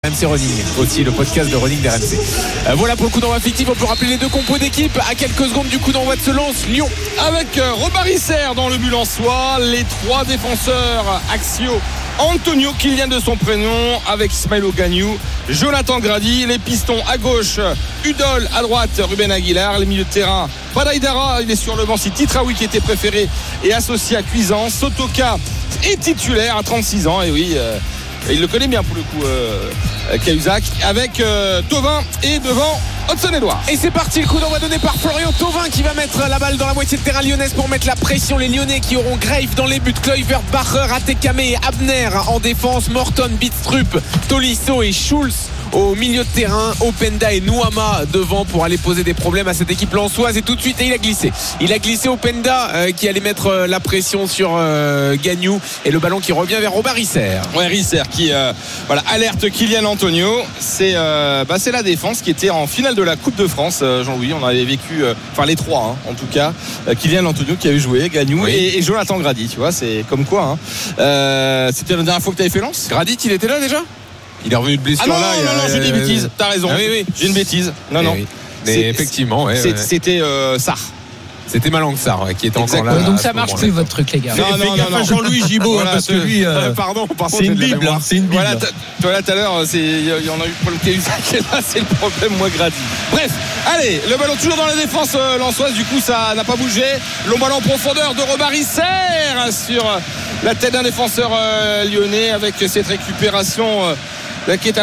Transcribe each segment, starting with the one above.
RMC Running, aussi le podcast de Running d'RMC. Voilà pour le coup d'envoi fictif. On peut rappeler les deux compos d'équipe à quelques secondes du coup d'envoi de ce Lens Lyon. Avec Robert Risser dans le but lensois, les trois défenseurs axiaux, Antonio Kylian de son prénom, avec Ismailo Gagnou, Jonathan Grady, les pistons à gauche, Udol à droite, Ruben Aguilar, les milieux de terrain, Badaïdara, il est sur le banc, c'est Titraoui qui était préféré et associé à Cuisance. Sotoka est titulaire à 36 ans, et oui, il le connaît bien pour le coup, Cahuzac, avec Thauvin et devant Hudson-Edouard. Et c'est parti, le coup d'envoi donné par Florian Thauvin qui va mettre la balle dans la moitié de terrain lyonnaise pour mettre la pression. Les Lyonnais qui auront Grave dans les buts, Kluivert, Bacher, Atekame et Abner en défense, Morton, Bidstrup, Tolisso et Schulz au milieu de terrain, Openda et Nouama devant pour aller poser des problèmes à cette équipe lensoise. Et tout de suite, il a glissé Openda qui allait mettre la pression sur Gagnou, et le ballon qui revient vers Robert Risser. Ouais, Risser qui alerte Kylian Antonio. C'est la défense qui était en finale de la Coupe de France, Jean-Louis. On avait vécu, les trois en tout cas, Kylian Antonio qui avait joué, Gagnou, oui, et Jonathan Grady, tu vois, c'est comme quoi c'était la dernière fois que tu avais fait Lens. Grady, il était là déjà? Il est revenu de blessure non, j'ai des bêtises. T'as raison. Oui. J'ai une bêtise. Non. Oui. Mais effectivement, c'était Sarr. C'était Malang Sarr qui était encore là. Donc ça marche plus votre truc, les gars. Non. Jean-Louis Gibaud, voilà, parce que lui, pardon, c'est une Bible. C'est une Bible. Voilà, toi là tout à l'heure, il y en a eu pour le Cahuzac, et là c'est le problème, moi Grady. Bref, allez, le ballon toujours dans la défense lensoise, du coup ça n'a pas bougé. Long ballon en profondeur de Robert Risser sur la tête d'un défenseur lyonnais, avec cette récupération d'Aketame,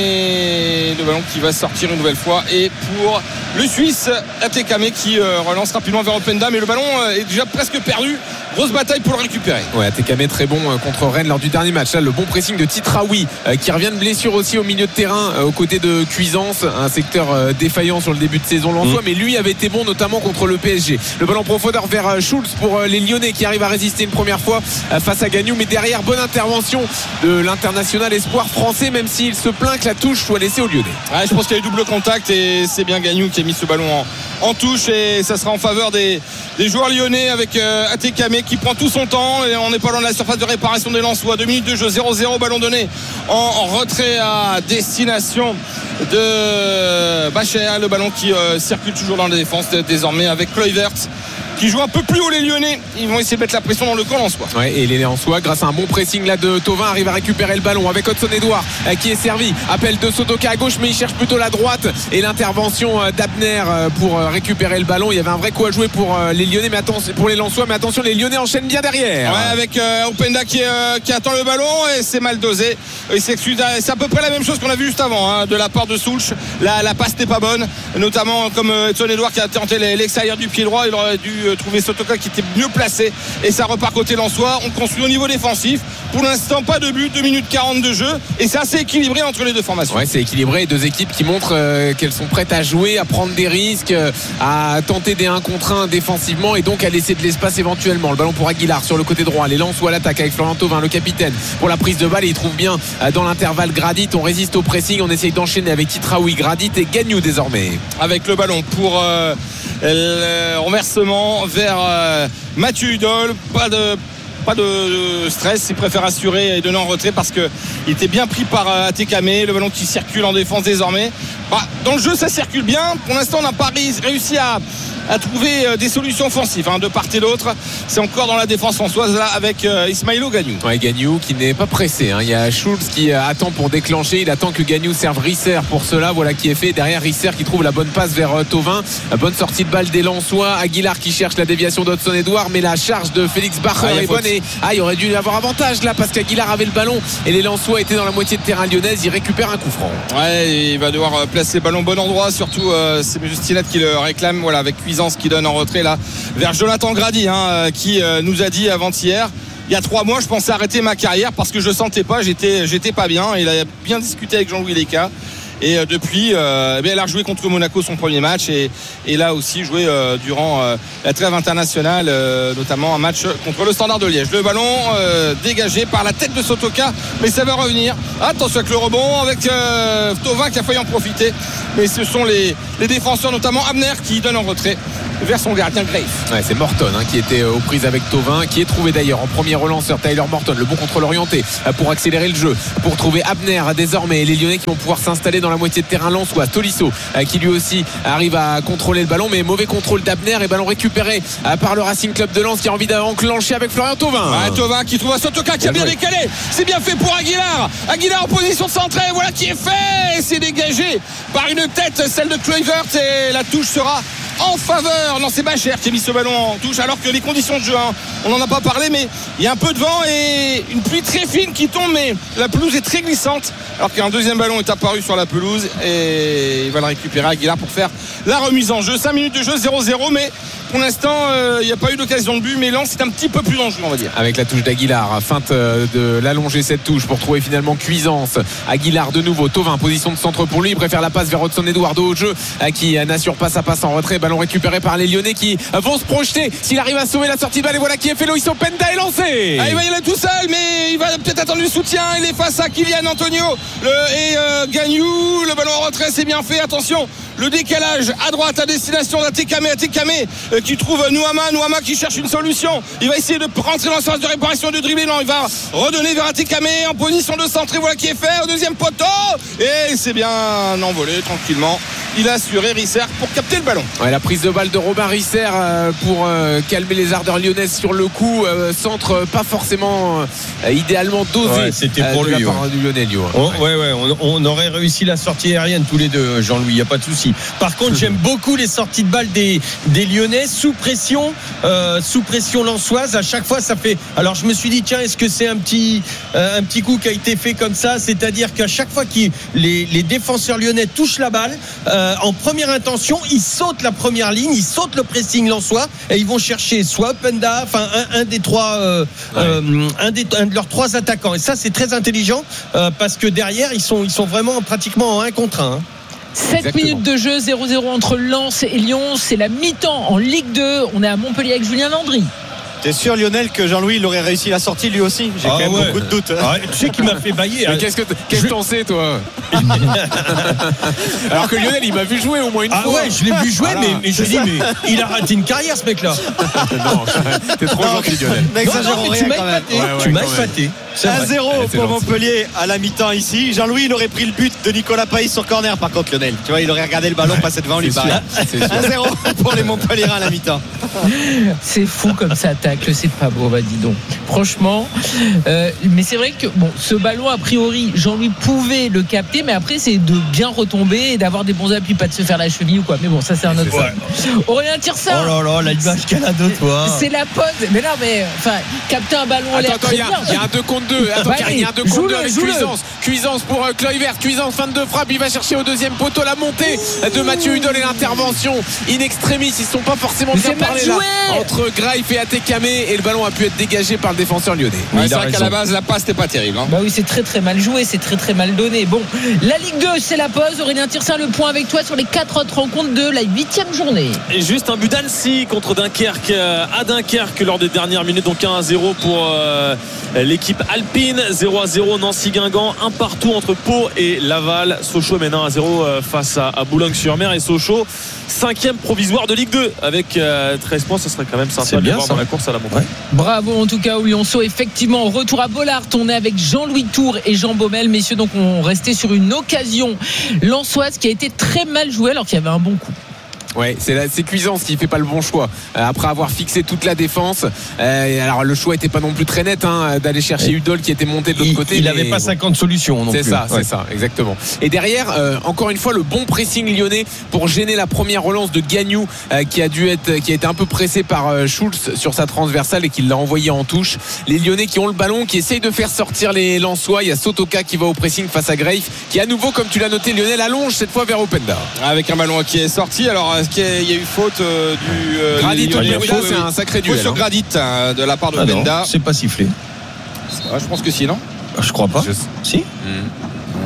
mais le ballon qui va sortir une nouvelle fois, et pour le Suisse Atekame qui relance rapidement vers Openda, mais le ballon est déjà presque perdu. Grosse bataille pour le récupérer. Ouais, Atekame très bon contre Rennes lors du dernier match. Là, le bon pressing de Titraoui qui revient de blessure aussi au milieu de terrain aux côtés de Cuisance, un secteur défaillant sur le début de saison lensois, mais lui avait été bon notamment contre le PSG. Le ballon profondeur vers Schulz pour les Lyonnais qui arrivent à résister une première fois face à Gagnou, mais derrière, bonne intervention de l'international espoir français, même s'il se plaint que la touche soit laissée aux Lyonnais. Ouais, je pense qu'il y a eu double contact, et c'est bien Gagnou qui a mis ce ballon en touche, et ça sera en faveur des joueurs lyonnais, avec Atekame qui prend tout son temps, et on n'est pas loin de la surface de réparation des Lensois. 2 minutes de jeu, 0-0, ballon donné en retrait à destination de Bacher. Le ballon qui circule toujours dans la défense désormais, avec Kluivert qui joue un peu plus haut. Les Lyonnais, ils vont essayer de mettre la pression dans le camp lensois. Ouais, et les Lensois, grâce à un bon pressing là de Thauvin, arrivent à récupérer le ballon avec Hudson-Edouard qui est servi. Appel de Sotoka à gauche, mais il cherche plutôt la droite, et l'intervention d'Abner pour récupérer le ballon. Il y avait un vrai coup à jouer pour les Lyonnais, mais attention, pour les Lensois, mais attention, les Lyonnais enchaînent bien derrière. Ouais, avec Openda qui attend le ballon, et c'est mal dosé. C'est à peu près la même chose qu'on a vu juste avant, de la part de Soulch. La passe n'est pas bonne, notamment comme Hudson-Edouard qui a tenté l'extérieur du pied droit. Il aurait dû trouver Sotoka qui était mieux placé, et ça repart côté lensois. On construit au niveau défensif. Pour l'instant, pas de but, 2 minutes 40 de jeu, et c'est assez équilibré entre les deux formations. Ouais, c'est équilibré, deux équipes qui montrent qu'elles sont prêtes à jouer, à prendre des risques, à tenter des 1 contre 1 défensivement, et donc à laisser de l'espace éventuellement. Le ballon pour Aguilar sur le côté droit, les Lensois à l'attaque avec Florian Thauvin, le capitaine, pour la prise de balle, et il trouve bien dans l'intervalle Gradit. On résiste au pressing, on essaye d'enchaîner avec Titraoui, Gradit et Gagnou désormais. Avec le ballon pour le renversement vers Mathieu Udol. Pas de stress, il préfère assurer et donner en retrait, parce qu'il était bien pris par Atekame. Le ballon qui circule en défense désormais. Dans le jeu, ça circule bien. Pour l'instant, on n'a pas réussi à trouver des solutions offensives de part et d'autre. C'est encore dans la défense françoise là, avec Ismailo Gagnou. Ouais, Gagnou qui n'est pas pressé. Il y a Schulz qui attend pour déclencher. Il attend que Gagnou serve Risser pour cela. Voilà qui est fait. Derrière, Risser qui trouve la bonne passe vers Thauvin. Bonne sortie de balle des Lensois. Aguilar qui cherche la déviation d'Hudson-Edouard, mais la charge de Félix Bacher est bonne. Et il aurait dû avoir avantage là, parce qu'Aguilar avait le ballon et les Lensois étaient dans la moitié de terrain lyonnaise. Il récupère un coup franc. Ouais, il va devoir placer le ballon au bon endroit. Surtout, c'est Justinat qui le réclame. Voilà, avec Cuisance qui donne en retrait là vers Jonathan Grady, qui nous a dit avant-hier: il y a 3 mois je pensais arrêter ma carrière parce que je sentais pas, j'étais pas bien. Il a bien discuté avec Jean-Louis Léca, et depuis elle a rejoué contre Monaco son premier match, et là aussi joué durant la trêve internationale, notamment un match contre le Standard de Liège. Le ballon dégagé par la tête de Sotoka, mais ça va revenir. Attention avec le rebond, avec Thauvin qui a failli en profiter, mais ce sont les défenseurs, notamment Abner, qui donnent en retrait vers son gardien Graves. Ouais, c'est Morton qui était aux prises avec Thauvin, qui est trouvé d'ailleurs en premier relanceur. Tyler Morton, le bon contrôle orienté pour accélérer le jeu, pour trouver Abner désormais, et les Lyonnais qui vont pouvoir s'installer dans la moitié de terrain lensois. Tolisso qui lui aussi arrive à contrôler le ballon, mais mauvais contrôle d'Abner et ballon récupéré par le Racing Club de Lens qui a envie d'enclencher avec Florian Thauvin. Thauvin qui trouve un Sotoka qui a bien décalé, c'est bien fait pour Aguilar en position centrée, voilà qui est fait, et c'est dégagé par une tête, celle de Kluivert, et la touche sera en faveur. Non, c'est Bacher qui a mis ce ballon en touche, alors que les conditions de jeu, on n'en a pas parlé, mais il y a un peu de vent et une pluie très fine qui tombe, mais la pelouse est très glissante, alors qu'un deuxième ballon est apparu sur la pelouse et il va le récupérer Aguilar pour faire la remise en jeu. 5 minutes de jeu, 0-0, mais pour l'instant il n'y a pas eu d'occasion de but, mais Lens c'est un petit peu plus dangereux, on va dire. Avec la touche d'Aguilar, feinte de l'allonger cette touche pour trouver finalement Cuisance. Aguilar de nouveau, Thauvin, position de centre pour lui, il préfère la passe vers Hudson Eduardo au jeu, qui n'assure pas sa passe en retrait. Ballon récupéré par les Lyonnais qui vont se projeter s'il arrive à sauver la sortie de balle, et voilà qui est fait. Loïs Openda est lancé. Il va y aller tout seul, mais il va peut-être attendre le soutien. Il est face à Kylian Antonio et Gagnou. Le ballon en retrait, c'est bien fait. Attention, le décalage à droite à destination d'Atekame qui trouve Nouama qui cherche une solution. Il va essayer de rentrer dans le sens de réparation, de dribbler. Non, il va redonner vers Atekame en position de centre, et voilà qui est fait au deuxième poteau, et c'est bien envolé tranquillement. Il a assuré Risser pour capter le ballon. Ouais, la prise de balle de Robin Risser pour calmer les ardeurs lyonnaises sur le coup. Centre pas forcément idéalement dosé. Ouais, c'était pour lui. Du Lyonnais. On aurait réussi la sortie aérienne tous les deux, Jean-Louis, il n'y a pas de souci. Par contre, j'aime beaucoup les sorties de balle des Lyonnais sous pression lensoise. À chaque fois, ça fait. Alors, je me suis dit, tiens, est-ce que c'est un petit coup qui a été fait comme ça, c'est-à-dire qu'à chaque fois que les défenseurs lyonnais touchent la balle, en première intention, ils sautent la première ligne, ils sautent le pressing lensois et ils vont chercher soit Openda, enfin un des trois, un de leurs trois attaquants. Et ça, c'est très intelligent parce que derrière, ils sont vraiment pratiquement en 1 contre 1. 7 minutes de jeu, 0-0 entre Lens et Lyon. C'est la mi-temps en Ligue 2. On est à Montpellier avec Julien Landry. T'es sûr, Lionel, que Jean-Louis il aurait réussi la sortie lui aussi? J'ai quand même beaucoup de doutes. Tu sais qu'il m'a fait bailler. Mais qu'est-ce que t'en sais, toi? Alors que Lionel, il m'a vu jouer au moins une fois. Ah ouais, je l'ai vu jouer, voilà. mais je dis, mais il a raté une carrière, ce mec-là. Non, t'es trop gentil, Lionel. N'exagérons rien quand même. Tu m'as épaté. 1-0 pour Montpellier à la mi-temps ici. Jean-Louis, il aurait pris le but de Nicolas Pailly sur corner, par contre, Lionel. Tu vois, il aurait regardé le ballon passer devant lui. 1-0 pour les Montpelliérains à la mi-temps. C'est fou comme ça attaque, c'est pas beau, bah dis donc. Franchement, mais c'est vrai que ce ballon, a priori, Jean-Louis pouvait le capter, mais après, c'est de bien retomber et d'avoir des bons appuis, pas de se faire la cheville ou quoi. Mais bon, ça, c'est un autre point. Aurélien Tirsin. Oh là là, la image qu'elle a de toi. C'est la pause. Mais non, mais capter un ballon en l'air. Attends, il y a un 2 contre 2. Attends, il y a un 2 contre 2 avec Cuisance pour Kluivert. Cuisance, fin de frappe. Il va chercher au deuxième poteau la montée de Mathieu Hudol et l'intervention in extremis. Ils ne sont pas forcément bien parlés là entre Greif et Atekame, et le ballon a pu être dégagé par le défenseur lyonnais. C'est vrai qu'à la base, la passe n'était pas terrible. Bah oui, c'est très très mal joué, c'est très très mal donné. Bon, la Ligue 2, c'est la pause. Aurélien Tirsin, le point avec toi sur les 4 autres rencontres de la 8e journée. Et juste un but d'Annecy contre Dunkerque à Dunkerque lors des dernières minutes, donc 1-0 pour l'équipe alpine, 0-0 Nancy-Guingamp, un partout entre Pau et Laval. Sochaux mène 1-0 face à Boulogne-sur-Mer, et Sochaux 5e provisoire de Ligue 2 avec 13 points. Ce serait quand même sympa de voir dans la course à la montagne. Bravo en tout cas aux Lyonceaux. Effectivement, retour à Bollard. On est avec Jean-Louis Tour et Jean Baumel. Messieurs, donc on restait sur une occasion lensoise qui a été très mal jouée alors qu'il y avait un bon coup. Ouais, c'est Cuisance qui fait pas le bon choix après avoir fixé toute la défense. Alors le choix était pas non plus très net d'aller chercher Hudol qui était monté de l'autre côté. Il n'avait pas 50 solutions non plus. C'est ça, exactement. Et derrière, encore une fois, le bon pressing lyonnais pour gêner la première relance de Gagnou qui a été un peu pressé par Schultz sur sa transversale et qui l'a envoyé en touche. Les Lyonnais qui ont le ballon, qui essayent de faire sortir les Lensois. Il y a Sotoka qui va au pressing face à Greif, qui à nouveau, comme tu l'as noté, Lionel allonge cette fois vers Openda. Avec un ballon qui est sorti. Alors il y a eu faute du Gradit. C'est un sacré duel sur Gradit de la part de Openda. C'est pas sifflé. Je pense que si, non? Je crois pas. Si.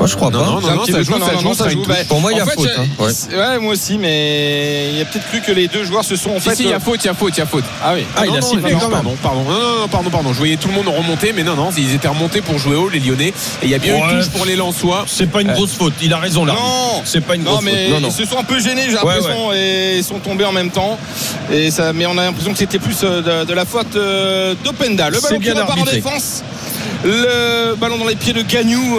Moi, je crois pas. Non, ça joue. Pour moi, il y a faute. Ouais, moi aussi, mais il y a peut-être cru que les deux joueurs se sont en fait. Si, il y a faute. Ah oui. Il a sifflé quand même. Pardon. Je voyais tout le monde remonter, mais non, ils étaient remontés pour jouer haut, les Lyonnais. Et il y a bien une touche pour les Lensois. C'est pas une grosse faute. Il a raison là. Non, c'est pas une grosse faute. Mais ils se sont un peu gênés, j'ai l'impression, et ils sont tombés en même temps. Mais on a l'impression que c'était plus de la faute d'Openda. Le ballon qui repart en défense. Le ballon dans les pieds de Gagnou.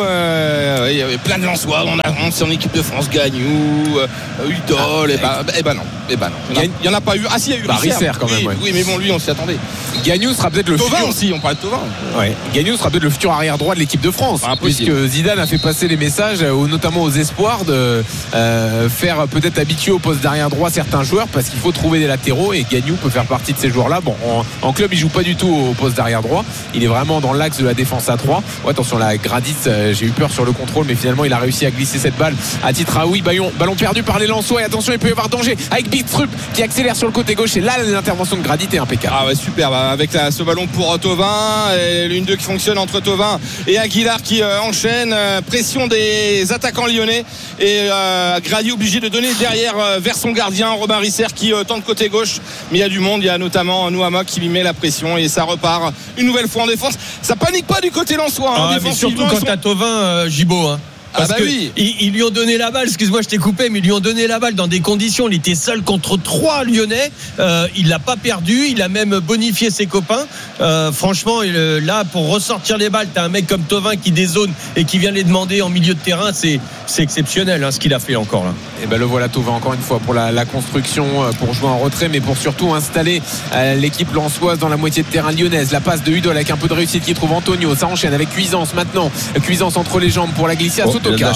Il y avait plein de Lensois. On a en équipe de France Gagnou, Udol. Et ben non. Il n'y en a pas eu. Ah si, il y a eu Risser quand même. Oui, mais bon, lui, on s'y attendait. Gagnou sera peut-être le Thauvin futur aussi. On parlait de Thauvin. Ouais. Gagnou sera peut-être le futur arrière droit de l'équipe de France, puisque Zidane a fait passer les messages, notamment aux espoirs, de faire peut-être habituer au poste d'arrière droit certains joueurs, parce qu'il faut trouver des latéraux, et Gagnou peut faire partie de ces joueurs-là. Bon, en club, il joue pas du tout au poste d'arrière droit. Il est vraiment dans l'axe de la défense à 3. Attention, la Gradit, j'ai eu peur sur le contrôle, mais finalement il a réussi à glisser cette balle à Titraoui. Ballon perdu par les Lensois, et attention, il peut y avoir danger avec Bidstrup qui accélère sur le côté gauche, et là l'intervention de Gradit est impeccable. Ah ouais, super, avec ce ballon pour Thauvin, et l'une d'eux qui fonctionne entre Thauvin et Aguilar qui enchaîne, pression des attaquants lyonnais, et Grady obligé de donner derrière vers son gardien Robin Risser qui tente côté gauche, mais il y a du monde, il y a notamment Nouama qui lui met la pression, et ça repart une nouvelle fois en défense. Ça panique pas du côté lensois, mais surtout quand t'as Thauvin, Gibaud, parce que ils lui ont donné la balle, excuse-moi je t'ai coupé, mais ils lui ont donné la balle dans des conditions, il était seul contre 3 Lyonnais, il l'a pas perdu, il a même bonifié ses copains. Franchement, là pour ressortir les balles, t'as un mec comme Thauvin qui dézone et qui vient les demander en milieu de terrain, c'est exceptionnel ce qu'il a fait encore là. Et le voilà Thauvin encore une fois pour la construction, pour jouer en retrait, mais pour surtout installer l'équipe lensoise dans la moitié de terrain lyonnaise. La passe de Udol avec un peu de réussite qui trouve Antonio, ça enchaîne avec Cuisance maintenant, Cuisance entre les jambes pour la glisser à Sotoka.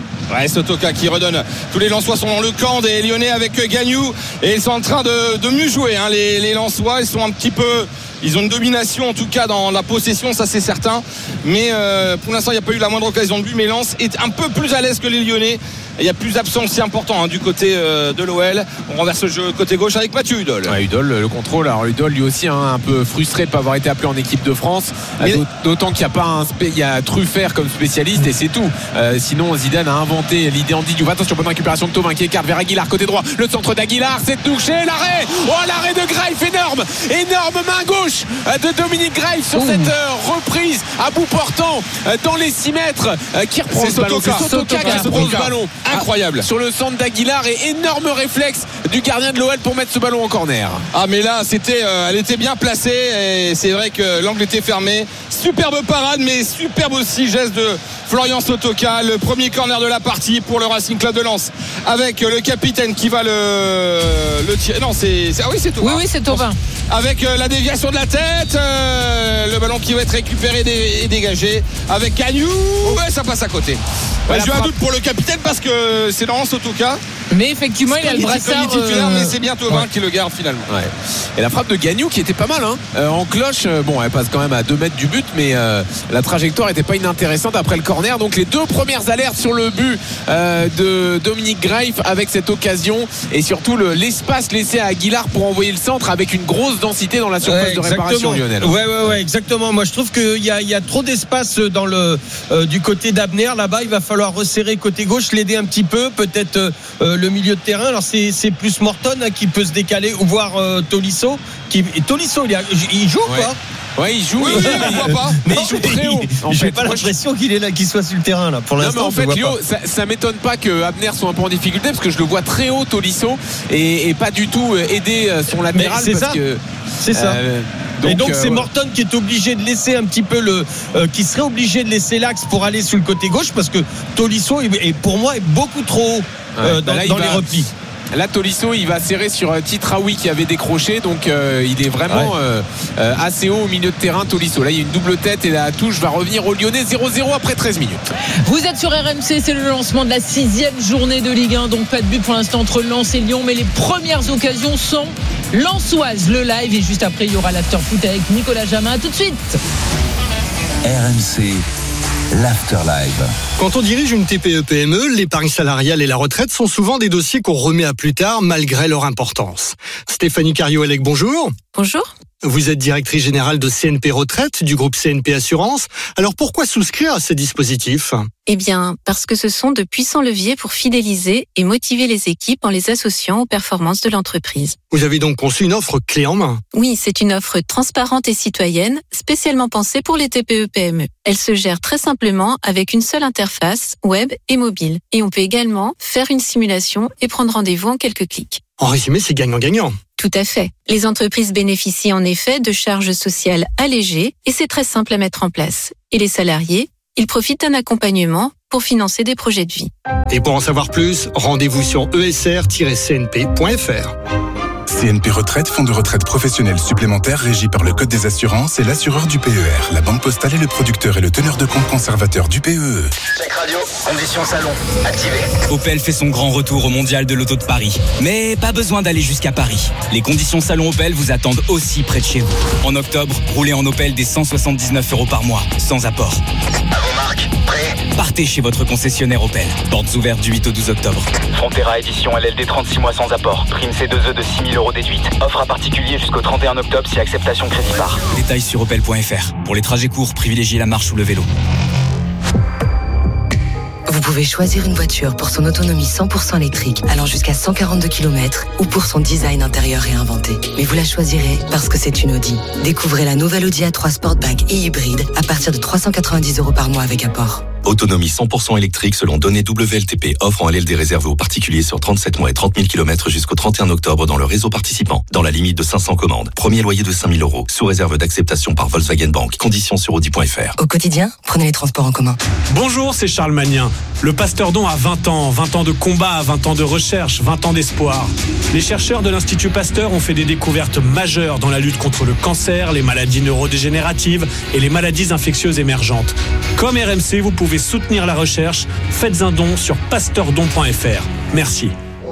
Sotoka qui redonne. Tous les Lensois sont dans le camp des Lyonnais avec Gagnou, et ils sont en train de mieux jouer, les Lensois. Ils sont un petit peu, ils ont une domination en tout cas dans la possession, ça c'est certain, mais pour l'instant il n'y a pas eu la moindre occasion de but, mais Lens est un peu plus à l'aise que les Lyonnais. Il y a plus d'absence si important du côté de l'OL. On renverse le jeu côté gauche avec Mathieu Udol. Udol, le contrôle. Alors Udol lui aussi un peu frustré de ne pas avoir été appelé en équipe de France, d'autant qu'il n'y a Truffert comme spécialiste, et c'est tout. Sinon Zidane a inventé l'idée en Diouf. Attention, bonne récupération de Thauvin qui écarte vers Aguilar côté droit, le centre d'Aguilar, c'est touché, l'arrêt de Greif, énorme main gauche de Dominique Greif sur cette reprise à bout portant dans les 6 mètres, qui reprend ce ballon. C'est Sotoka qui reprend ce ballon. Incroyable. Sur le centre d'Aguilar, et énorme réflexe du gardien de l'OL pour mettre ce ballon en corner. Ah mais là elle était bien placée, et c'est vrai que l'angle était fermé. Superbe parade, mais superbe aussi geste de Florian Sotoka. Le premier corner de la partie pour le Racing Club de Lens, avec le capitaine qui va le tirer. Non, c'est Thauvin. Oui, c'est Thauvin. Avec la déviation de la tête, le ballon qui va être récupéré et dégagé avec Gagnou, ça passe à côté. J'ai un doute pour le capitaine parce que c'est Laurent Sotoka. Mais effectivement, il a le brassard titulaire, mais c'est bien Thauvin qui le garde finalement. Et la frappe de Gagnou qui était pas mal en cloche, elle passe quand même à 2 mètres du but, mais la trajectoire était pas inintéressante après le corner. Donc les 2 premières alertes sur le but de Dominique Greif, avec cette occasion, et surtout l'espace laissé à Aguilar pour envoyer le centre, avec une grosse densité dans la surface de réparation lyonnaise. Ouais, exactement. Moi je trouve qu'il y a trop d'espace dans du côté d'Abner. Là-bas il va falloir resserrer côté gauche, l'aider un petit peu, peut-être le milieu de terrain. Alors c'est plus Morton qui peut se décaler, ou voir Tolisso. Tolisso il joue ou pas? Ouais, il joue. Oui, on voit pas. Mais il joue très haut. J'ai pas l'impression qu'il est là, qu'il soit sur le terrain là. Pour l'instant, en fait, Léo, ça m'étonne pas que Abner soit un peu en difficulté, parce que je le vois très haut, Tolisso, et pas du tout aider son latéral. C'est ça. Donc c'est Morton qui est obligé de laisser un petit peu qui serait obligé de laisser l'axe pour aller sur le côté gauche, parce que Tolisso pour moi est beaucoup trop haut dans les replis. Là, Tolisso, il va serrer sur Titraoui qui avait décroché, donc il est vraiment assez haut au milieu de terrain, Tolisso. Là, il y a une double tête, et la touche va revenir au Lyonnais. 0-0 après 13 minutes. Vous êtes sur RMC, c'est le lancement de la 6e journée de Ligue 1, donc pas de but pour l'instant entre Lens et Lyon, mais les premières occasions sont lensoises. Le live, et juste après, il y aura l'after foot avec Nicolas Jamin. À tout de suite. RMC. L'Afterlive. Quand on dirige une TPE-PME, l'épargne salariale et la retraite sont souvent des dossiers qu'on remet à plus tard malgré leur importance. Stéphanie Carriot-Elec, bonjour. Bonjour. Vous êtes directrice générale de CNP Retraite, du groupe CNP Assurance. Alors pourquoi souscrire à ces dispositifs ? Eh bien, parce que ce sont de puissants leviers pour fidéliser et motiver les équipes en les associant aux performances de l'entreprise. Vous avez donc conçu une offre clé en main. Oui, c'est une offre transparente et citoyenne, spécialement pensée pour les TPE-PME. Elle se gère très simplement avec une seule interface, web et mobile. Et on peut également faire une simulation et prendre rendez-vous en quelques clics. En résumé, c'est gagnant-gagnant. Tout à fait. Les entreprises bénéficient en effet de charges sociales allégées et c'est très simple à mettre en place. Et les salariés, ils profitent d'un accompagnement pour financer des projets de vie. Et pour en savoir plus, rendez-vous sur esr-cnp.fr. CNP Retraite, fonds de retraite professionnel supplémentaire régi par le Code des assurances et l'assureur du PER. La Banque Postale est le producteur et le teneur de compte conservateur du PEE. Check radio, conditions salon, activé. Opel fait son grand retour au Mondial de l'Auto de Paris. Mais pas besoin d'aller jusqu'à Paris. Les conditions salon Opel vous attendent aussi près de chez vous. En octobre, roulez en Opel dès 179 € par mois, sans apport. À vos marques, prêt ? Partez chez votre concessionnaire Opel. Portes ouvertes du 8 au 12 octobre. Frontera édition LLD 36 mois sans apport. Prime C2E de 6 000 € déduite. Offre à particulier jusqu'au 31 octobre si acceptation crédit par. Détails sur opel.fr. Pour les trajets courts, privilégiez la marche ou le vélo. Vous pouvez choisir une voiture pour son autonomie 100% électrique, allant jusqu'à 142 km, ou pour son design intérieur réinventé. Mais vous la choisirez parce que c'est une Audi. Découvrez la nouvelle Audi A3 Sportback et hybride à partir de 390 € par mois avec apport. Autonomie 100% électrique selon données WLTP. Offre en LLD réservée aux particuliers sur 37 mois et 30 000 km jusqu'au 31 octobre dans le réseau participant. Dans la limite de 500 commandes. Premier loyer de 5 000 €. Sous réserve d'acceptation par Volkswagen Bank. Conditions sur Audi.fr. Au quotidien, prenez les transports en commun. Bonjour, c'est Charles Magnin. Le Pasteur Don a 20 ans. 20 ans de combat, 20 ans de recherche, 20 ans d'espoir. Les chercheurs de l'Institut Pasteur ont fait des découvertes majeures dans la lutte contre le cancer, les maladies neurodégénératives et les maladies infectieuses émergentes. Comme RMC, vous pouvez soutenir la recherche. Faites un don sur pasteurdon.fr. Merci.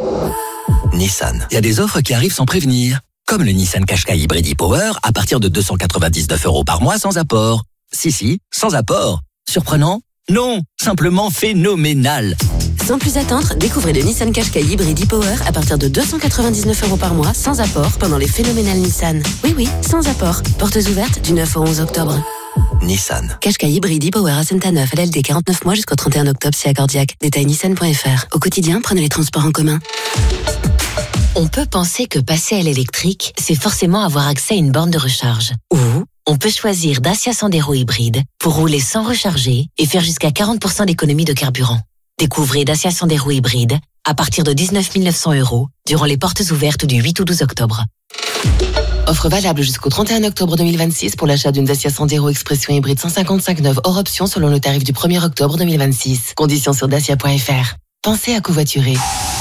Nissan. Il y a des offres qui arrivent sans prévenir. Comme le Nissan Qashqai Hybrid e-Power à partir de 299 € par mois sans apport. Si, sans apport. Surprenant ? Non, simplement phénoménal. Sans plus attendre, découvrez le Nissan Qashqai Hybrid e-Power à partir de 299 € par mois sans apport pendant les phénoménales Nissan. Oui, sans apport. Portes ouvertes du 9 au 11 octobre. Nissan. Qashqai Hybrid e-Power à Saint-Aneuf, LLD 49 mois jusqu'au 31 octobre si accordiaque. Détail nissan.fr. Au quotidien, prenez les transports en commun. On peut penser que passer à l'électrique, c'est forcément avoir accès à une borne de recharge. Ou on peut choisir Dacia Sandero hybride pour rouler sans recharger et faire jusqu'à 40% d'économie de carburant. Découvrez Dacia Sandero hybride à partir de 19 900 € durant les portes ouvertes du 8 au 12 octobre. Offre valable jusqu'au 31 octobre 2026 pour l'achat d'une Dacia Sandero Expression hybride 155 neuve hors option selon le tarif du 1er octobre 2026. Conditions sur dacia.fr. Pensez à covoiturer.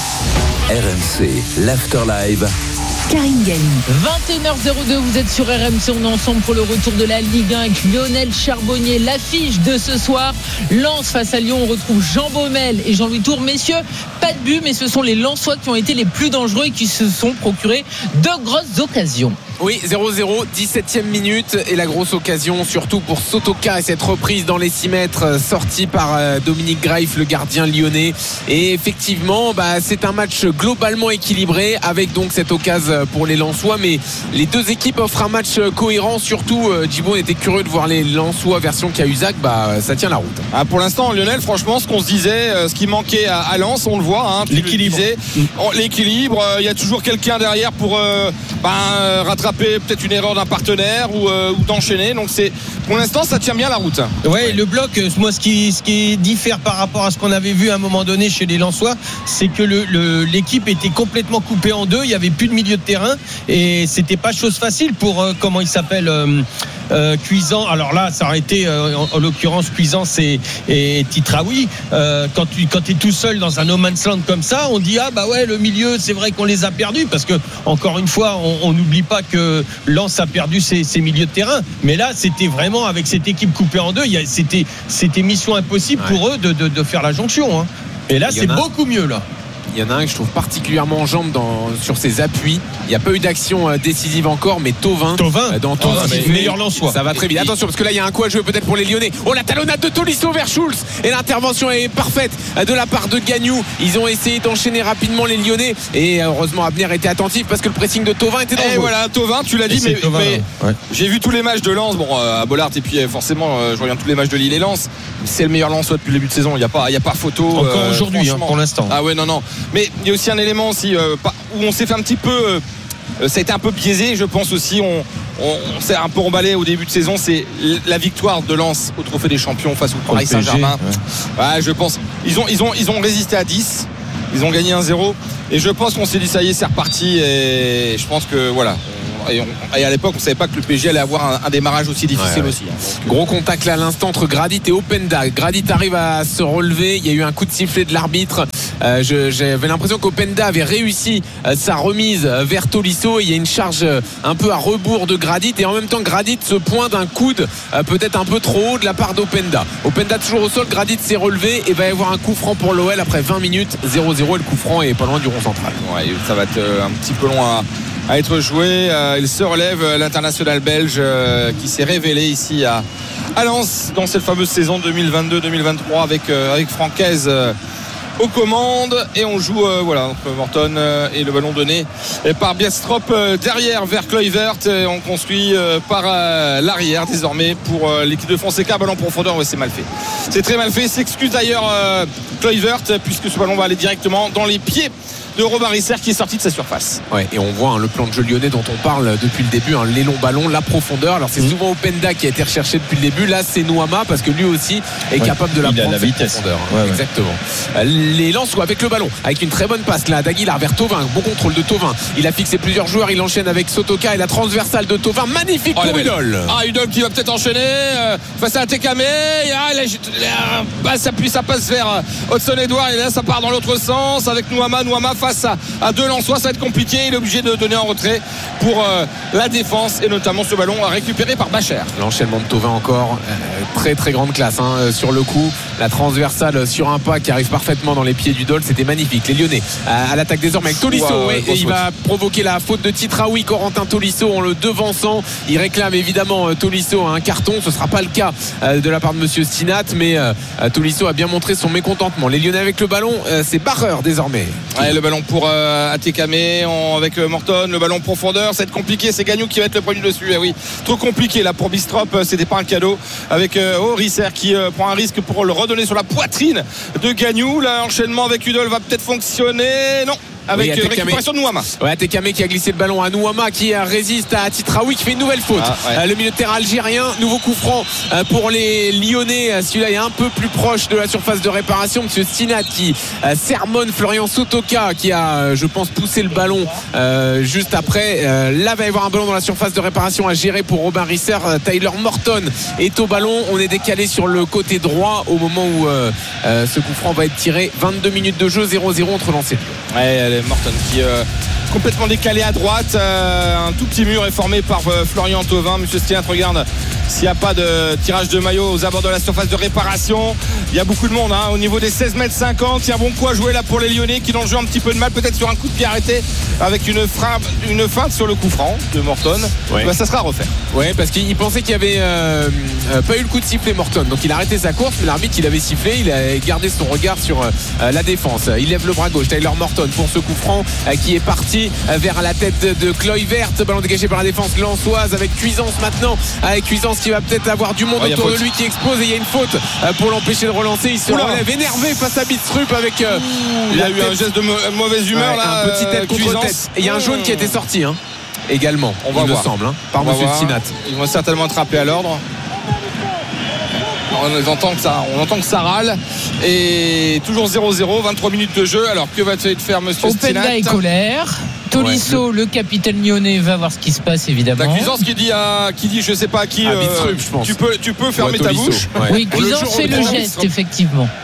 RMC, l'Afterlive. Karine Galli. 21h02, vous êtes sur RMC, on est ensemble pour le retour de la Ligue 1 avec Lionel Charbonnier. L'affiche de ce soir, Lens face à Lyon, on retrouve Jean Baumel et Jean-Louis Tour. Messieurs, pas de but, mais ce sont les Lensois qui ont été les plus dangereux et qui se sont procurés de grosses occasions. Oui, 0-0, 17e minute et la grosse occasion surtout pour Sotoka et cette reprise dans les 6 mètres sortie par Dominique Greif, le gardien lyonnais. Et effectivement, c'est un match globalement équilibré avec donc cette occasion pour les Lensois, mais les deux équipes offrent un match cohérent. Surtout, Djibo était curieux de voir les Lensois version Cahuzac, ça tient la route. Pour l'instant, Lionel, franchement, ce qu'on se disait, ce qui manquait à Lens, on le voit. L'équilibre. L'équilibre, il y a toujours quelqu'un derrière pour rattraper peut-être une erreur d'un partenaire ou d'enchaîner. Donc pour l'instant, ça tient bien la route. Ouais, le bloc, moi ce qui diffère par rapport à ce qu'on avait vu à un moment donné chez les Lensois, c'est que l'équipe était complètement coupée en deux, il n'y avait plus de milieu de terrain et c'était pas chose facile pour comment il s'appelle Cuisant. Alors là, ça aurait été en l'occurrence Cuisant et Titraoui. Quand tu es tout seul dans un no man's land comme ça, on dit le milieu, c'est vrai qu'on les a perdus parce que encore une fois, on n'oublie pas que Lens a perdu ses milieux de terrain. Mais là, c'était vraiment avec cette équipe coupée en deux, c'était mission impossible pour eux de faire la jonction. Et là, c'est beaucoup mieux là. il y en a un que je trouve particulièrement en jambe sur ses appuis. Il n'y a pas eu d'action décisive encore, mais Thauvin dans tout ce qu'il fait, meilleur Lensois. ça va très vite. Attention, parce que là il y a un coup à jouer peut-être pour les Lyonnais. Oh, la talonnade de Tolisso vers Schulz, et l'intervention est parfaite de la part de Gagnou. Ils ont essayé d'enchaîner rapidement les Lyonnais, et heureusement Abner était attentif parce que le pressing de Thauvin était dangereux. Et voilà, Thauvin, tu l'as dit, mais j'ai vu tous les matchs de Lens, à Bollard, et puis forcément je regarde tous les matchs de Lille et Lens. C'est le meilleur Lensois depuis le début de saison. Il n'y a pas photo. Encore aujourd'hui, pour l'instant. Ah ouais, non. Mais il y a aussi un élément aussi où on s'est fait un petit peu. Ça a été un peu biaisé, je pense aussi. On s'est un peu emballé au début de saison. C'est la victoire de Lens au Trophée des Champions face au Paris Saint-Germain. Ouais, je pense. Ils ont résisté à 10. Ils ont gagné 1-0. Et je pense qu'on s'est dit, ça y est, c'est reparti. Et je pense que voilà. Et à l'époque, on ne savait pas que le PSG allait avoir un démarrage aussi difficile aussi. Gros contact là à l'instant entre Gradit et Openda. Gradit arrive à se relever. Il y a eu un coup de sifflet de l'arbitre. J'avais l'impression qu'Openda avait réussi sa remise vers Tolisso. Il y a une charge un peu à rebours de Gradit, et en même temps Gradit se pointe d'un coude peut-être un peu trop haut de la part d'Openda. Openda toujours au sol. Gradit s'est relevé et va y avoir un coup franc pour l'OL après 20 minutes. 0-0, et le coup franc est pas loin du rond central. Ouais, ça va être un petit peu long à être joué. Il se relève, l'international belge qui s'est révélé ici à Lens dans cette fameuse saison 2022-2023 avec Francaise aux commandes, et on joue entre Morton et le ballon donné par Biestrop derrière vers Kluivert, et on construit par l'arrière désormais pour l'équipe de Fonseca. Ballon profondeur, c'est mal fait, c'est très mal fait. S'excuse d'ailleurs Kluivert, puisque ce ballon va aller directement dans les pieds de Robin Risser qui est sorti de sa surface. Ouais, et on voit le plan de jeu lyonnais dont on parle depuis le début, les longs ballons, la profondeur. Alors c'est souvent Openda qui a été recherché depuis le début. Là c'est Nouama, parce que lui aussi est capable de la prendre, la vitesse. Profondeur. Exactement. Les Lensois avec le ballon, avec une très bonne passe là d'Aguilar vers Thauvin. Bon contrôle de Thauvin. Il a fixé plusieurs joueurs. Il enchaîne avec Sotoka, et la transversale de Thauvin. Magnifique pour Udol. Udol qui va peut-être enchaîner face à Tekame. Ça passe vers Hudson Edouard, et là ça part dans l'autre sens avec Nouama face à deux Lensois. Ça va être compliqué. Il est obligé de donner en retrait pour la défense, et notamment ce ballon récupéré par Bacher. L'enchaînement de Thauvin encore, très très grande classe sur le coup. La transversale sur un pas qui arrive parfaitement dans les pieds du Dol, c'était magnifique. Les Lyonnais à l'attaque désormais avec Tolisso, et il va provoquer la faute de Titraoui, Corentin Tolisso, en le devançant. Il réclame évidemment Tolisso un carton. Ce ne sera pas le cas de la part de monsieur Stinat, mais Tolisso a bien montré son mécontentement. Les Lyonnais avec le ballon, c'est Barreur désormais. Le ballon pour Atekame avec Morton, le ballon profondeur, ça va être compliqué. C'est Gagnou qui va être le premier dessus. Oui, trop compliqué là pour Biestrop. C'était pas un cadeau avec Risser qui prend un risque pour le redonner sur la poitrine de Gagnou. L'enchaînement avec Udol va peut-être fonctionner. Non, avec récupération de Nouama. Atekame qui a glissé le ballon à Nouama, qui résiste à Titraoui, qui fait une nouvelle faute. Le milieu de terrain algérien. Nouveau coup franc pour les Lyonnais. Celui-là est un peu plus proche de la surface de réparation. Monsieur Stinat qui sermonne Florian Sotoka, qui a, je pense, poussé le ballon juste après. Là va y avoir un ballon dans la surface de réparation à gérer pour Robin Risser. Tyler Morton est au ballon. On est décalé sur le côté droit au moment où ce coup franc va être tiré. 22 minutes de jeu, 0-0 entre Lens et Lyon. Morton qui complètement décalé à droite, un tout petit mur est formé par Florian Thauvin. Monsieur Stinat regarde s'il n'y a pas de tirage de maillot aux abords de la surface de réparation. Il y a beaucoup de monde au niveau des 16,50 m. Il y a un bon coup à jouer là pour les Lyonnais, qui ont joué un petit peu de mal, peut-être sur un coup de pied arrêté, avec une feinte sur le coup franc de Morton. Ça sera à refaire. Parce qu'il pensait qu'il n'y avait pas eu le coup de sifflet Morton, donc il a arrêté sa course, mais l'arbitre il avait sifflé. Il a gardé son regard sur la défense. Il lève le bras gauche, Tyler Morton, pour ce coup franc qui est parti vers la tête de Kluivert. Ballon dégagé par la défense lensoise avec Cuisance maintenant, avec Cuisance qui va peut-être avoir du monde autour de lui, qui explose, et il y a une faute pour l'empêcher de relancer. Il se relève énervé face à Biestrup avec il a eu un geste de mauvaise humeur là, un petit tête contre tête. Il y a un jaune qui a été sorti également, il me semble, par monsieur Stinat. Ils vont certainement être rappelés à l'ordre. On entend que ça râle, et toujours 0-0, 23 minutes de jeu. Alors que va-t-il faire monsieur Stinat? Openda est colère. Tolisso, le capitaine lyonnais, va voir ce qui se passe évidemment. La Cuisance qui dit je sais pas à qui, Biestrup, je pense. tu peux fermer ta bouche. Oui, Cuisance fait le geste effectivement.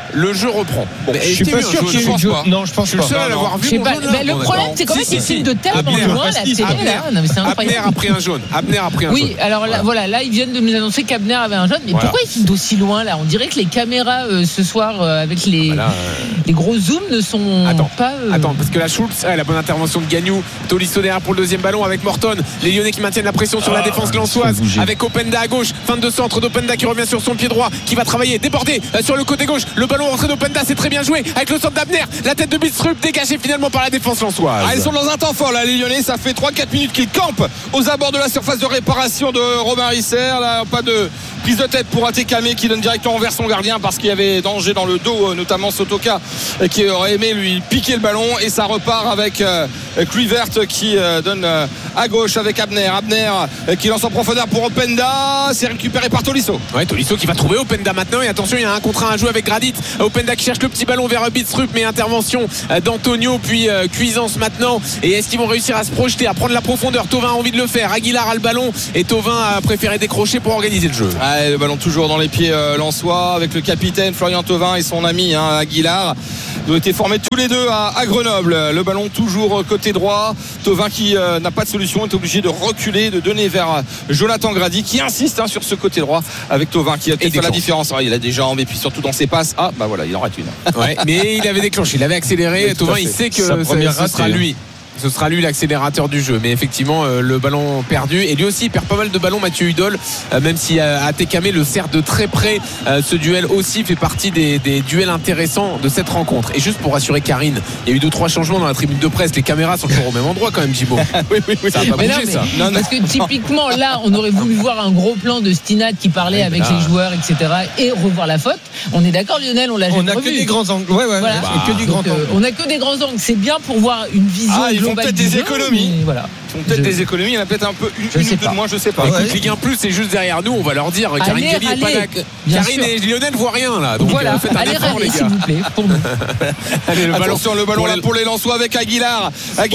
le jeu reprend. Je suis pas sûr qu'il y ait eu de jeu. Non, je pense pas. Je suis le seul à l'avoir vu. Le problème, c'est quand même qu'ils filment de tellement loin la télé. Abner a pris un jaune. Oui, alors là, ils viennent de nous annoncer qu'Abner avait un jaune. Mais pourquoi ils filment d'aussi loin là ? On dirait que les caméras ce soir avec les gros zooms ne sont pas. Attends, parce que la Schultz, la bonne intervention de Gagnou, Tolisso derrière pour le deuxième ballon avec Morton. Les Lyonnais qui maintiennent la pression sur la défense glançoise avec Openda à gauche. Fin de centre d'Openda qui revient sur son pied droit, qui va travailler, déborder sur le côté gauche. Le ballon rentré d'Openda, c'est très bien joué avec le centre d'Abner. La tête de Bidstrup dégagée finalement par la défense lançoise. Ils sont dans un temps fort là, les Lyonnais. Ça fait 3-4 minutes qu'ils campent aux abords de la surface de réparation de Romain Risser. Là, pas de prise de tête pour Atekame qui donne directement vers son gardien parce qu'il y avait danger dans le dos, notamment Sotoka qui aurait aimé lui piquer le ballon, et ça repart avec Kluivert qui donne à gauche avec Abner qui lance en profondeur pour Openda. C'est récupéré par Tolisso. Tolisso qui va trouver Openda maintenant, et attention, il y a un contre un à jouer avec Gradit. Openda qui cherche le petit ballon vers Bidstrup, mais intervention d'Antonio puis Cuisance maintenant. Et est-ce qu'ils vont réussir à se projeter, à prendre la profondeur? Thauvin a envie de le faire, Aguilar a le ballon et Thauvin a préféré décrocher pour organiser le jeu. Le ballon toujours dans les pieds lensois avec le capitaine Florian Thauvin et son ami Aguilar. Ils ont été formés tous les deux à Grenoble. Le ballon toujours côté droit. Thauvin qui n'a pas de solution, est obligé de reculer, de donner vers Jonathan Grady qui insiste sur ce côté droit avec Thauvin qui a peut-être fait la différence. Il a des jambes et puis surtout dans ses passes. Il en rate une. Mais il avait déclenché, il avait accéléré. Thauvin, il sait que ce sera lui. Ce sera lui l'accélérateur du jeu. Mais effectivement, le ballon perdu. Et lui aussi, il perd pas mal de ballons, Mathieu Hudol. Même si Atekame le sert de très près. Ce duel aussi fait partie des duels intéressants de cette rencontre. Et juste pour rassurer Karine, il y a eu 2-3 changements dans la tribune de presse. Les caméras sont toujours au même endroit quand même, Gibo. Oui. Ça va pas bouger, ça. Non. Parce que typiquement, là, on aurait voulu voir un gros plan de Stinat qui parlait avec les joueurs, etc. et revoir la faute. On est d'accord, Lionel, on l'a jamais revu. On a que des grands angles. Voilà. Que du grand angle. On a que des grands angles. C'est bien pour voir une vision globale. Ils font peut-être des économies. Ils font peut-être des économies. Il y en a peut-être un peu une ou deux de moins, je sais pas. Écoute, Ligue 1 Plus, c'est juste derrière nous. On va leur dire. Karine Galli est pas là. Karine et Lionel voient rien là. Donc voilà. Faites un effort, les gars. S'il vous plaît, pour nous. Attention, le ballon là pour les Lensois avec Aguilar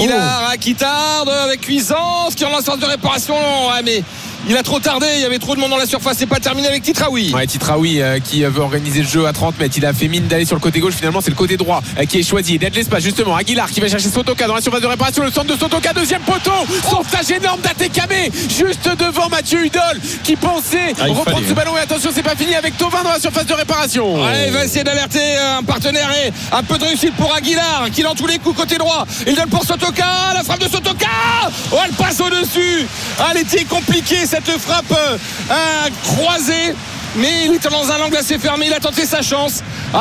qui tarde avec Cuisance qui est en sens de réparation. Mais il a trop tardé, il y avait trop de monde dans la surface. C'est pas terminé avec Titraoui. Titraoui qui veut organiser le jeu à 30 mètres. Il a fait mine d'aller sur le côté gauche. Finalement, c'est le côté droit qui est choisi. Il y a de l'espace justement. Aguilar qui va chercher Sotoka dans la surface de réparation. Le centre de Sotoka, deuxième poteau. Sauvetage énorme d'Atekame juste devant Mathieu Hudol qui pensait reprendre ce ballon. Et attention, c'est pas fini avec Thauvin dans la surface de réparation. Il va essayer d'alerter un partenaire et un peu de réussite pour Aguilar qui dans tous les coups côté droit. Il donne pour Sotoka. La frappe de Sotoka. Elle passe au-dessus. Elle était compliquée cette frappe croisée, mais il était dans un angle assez fermé. Il a tenté sa chance.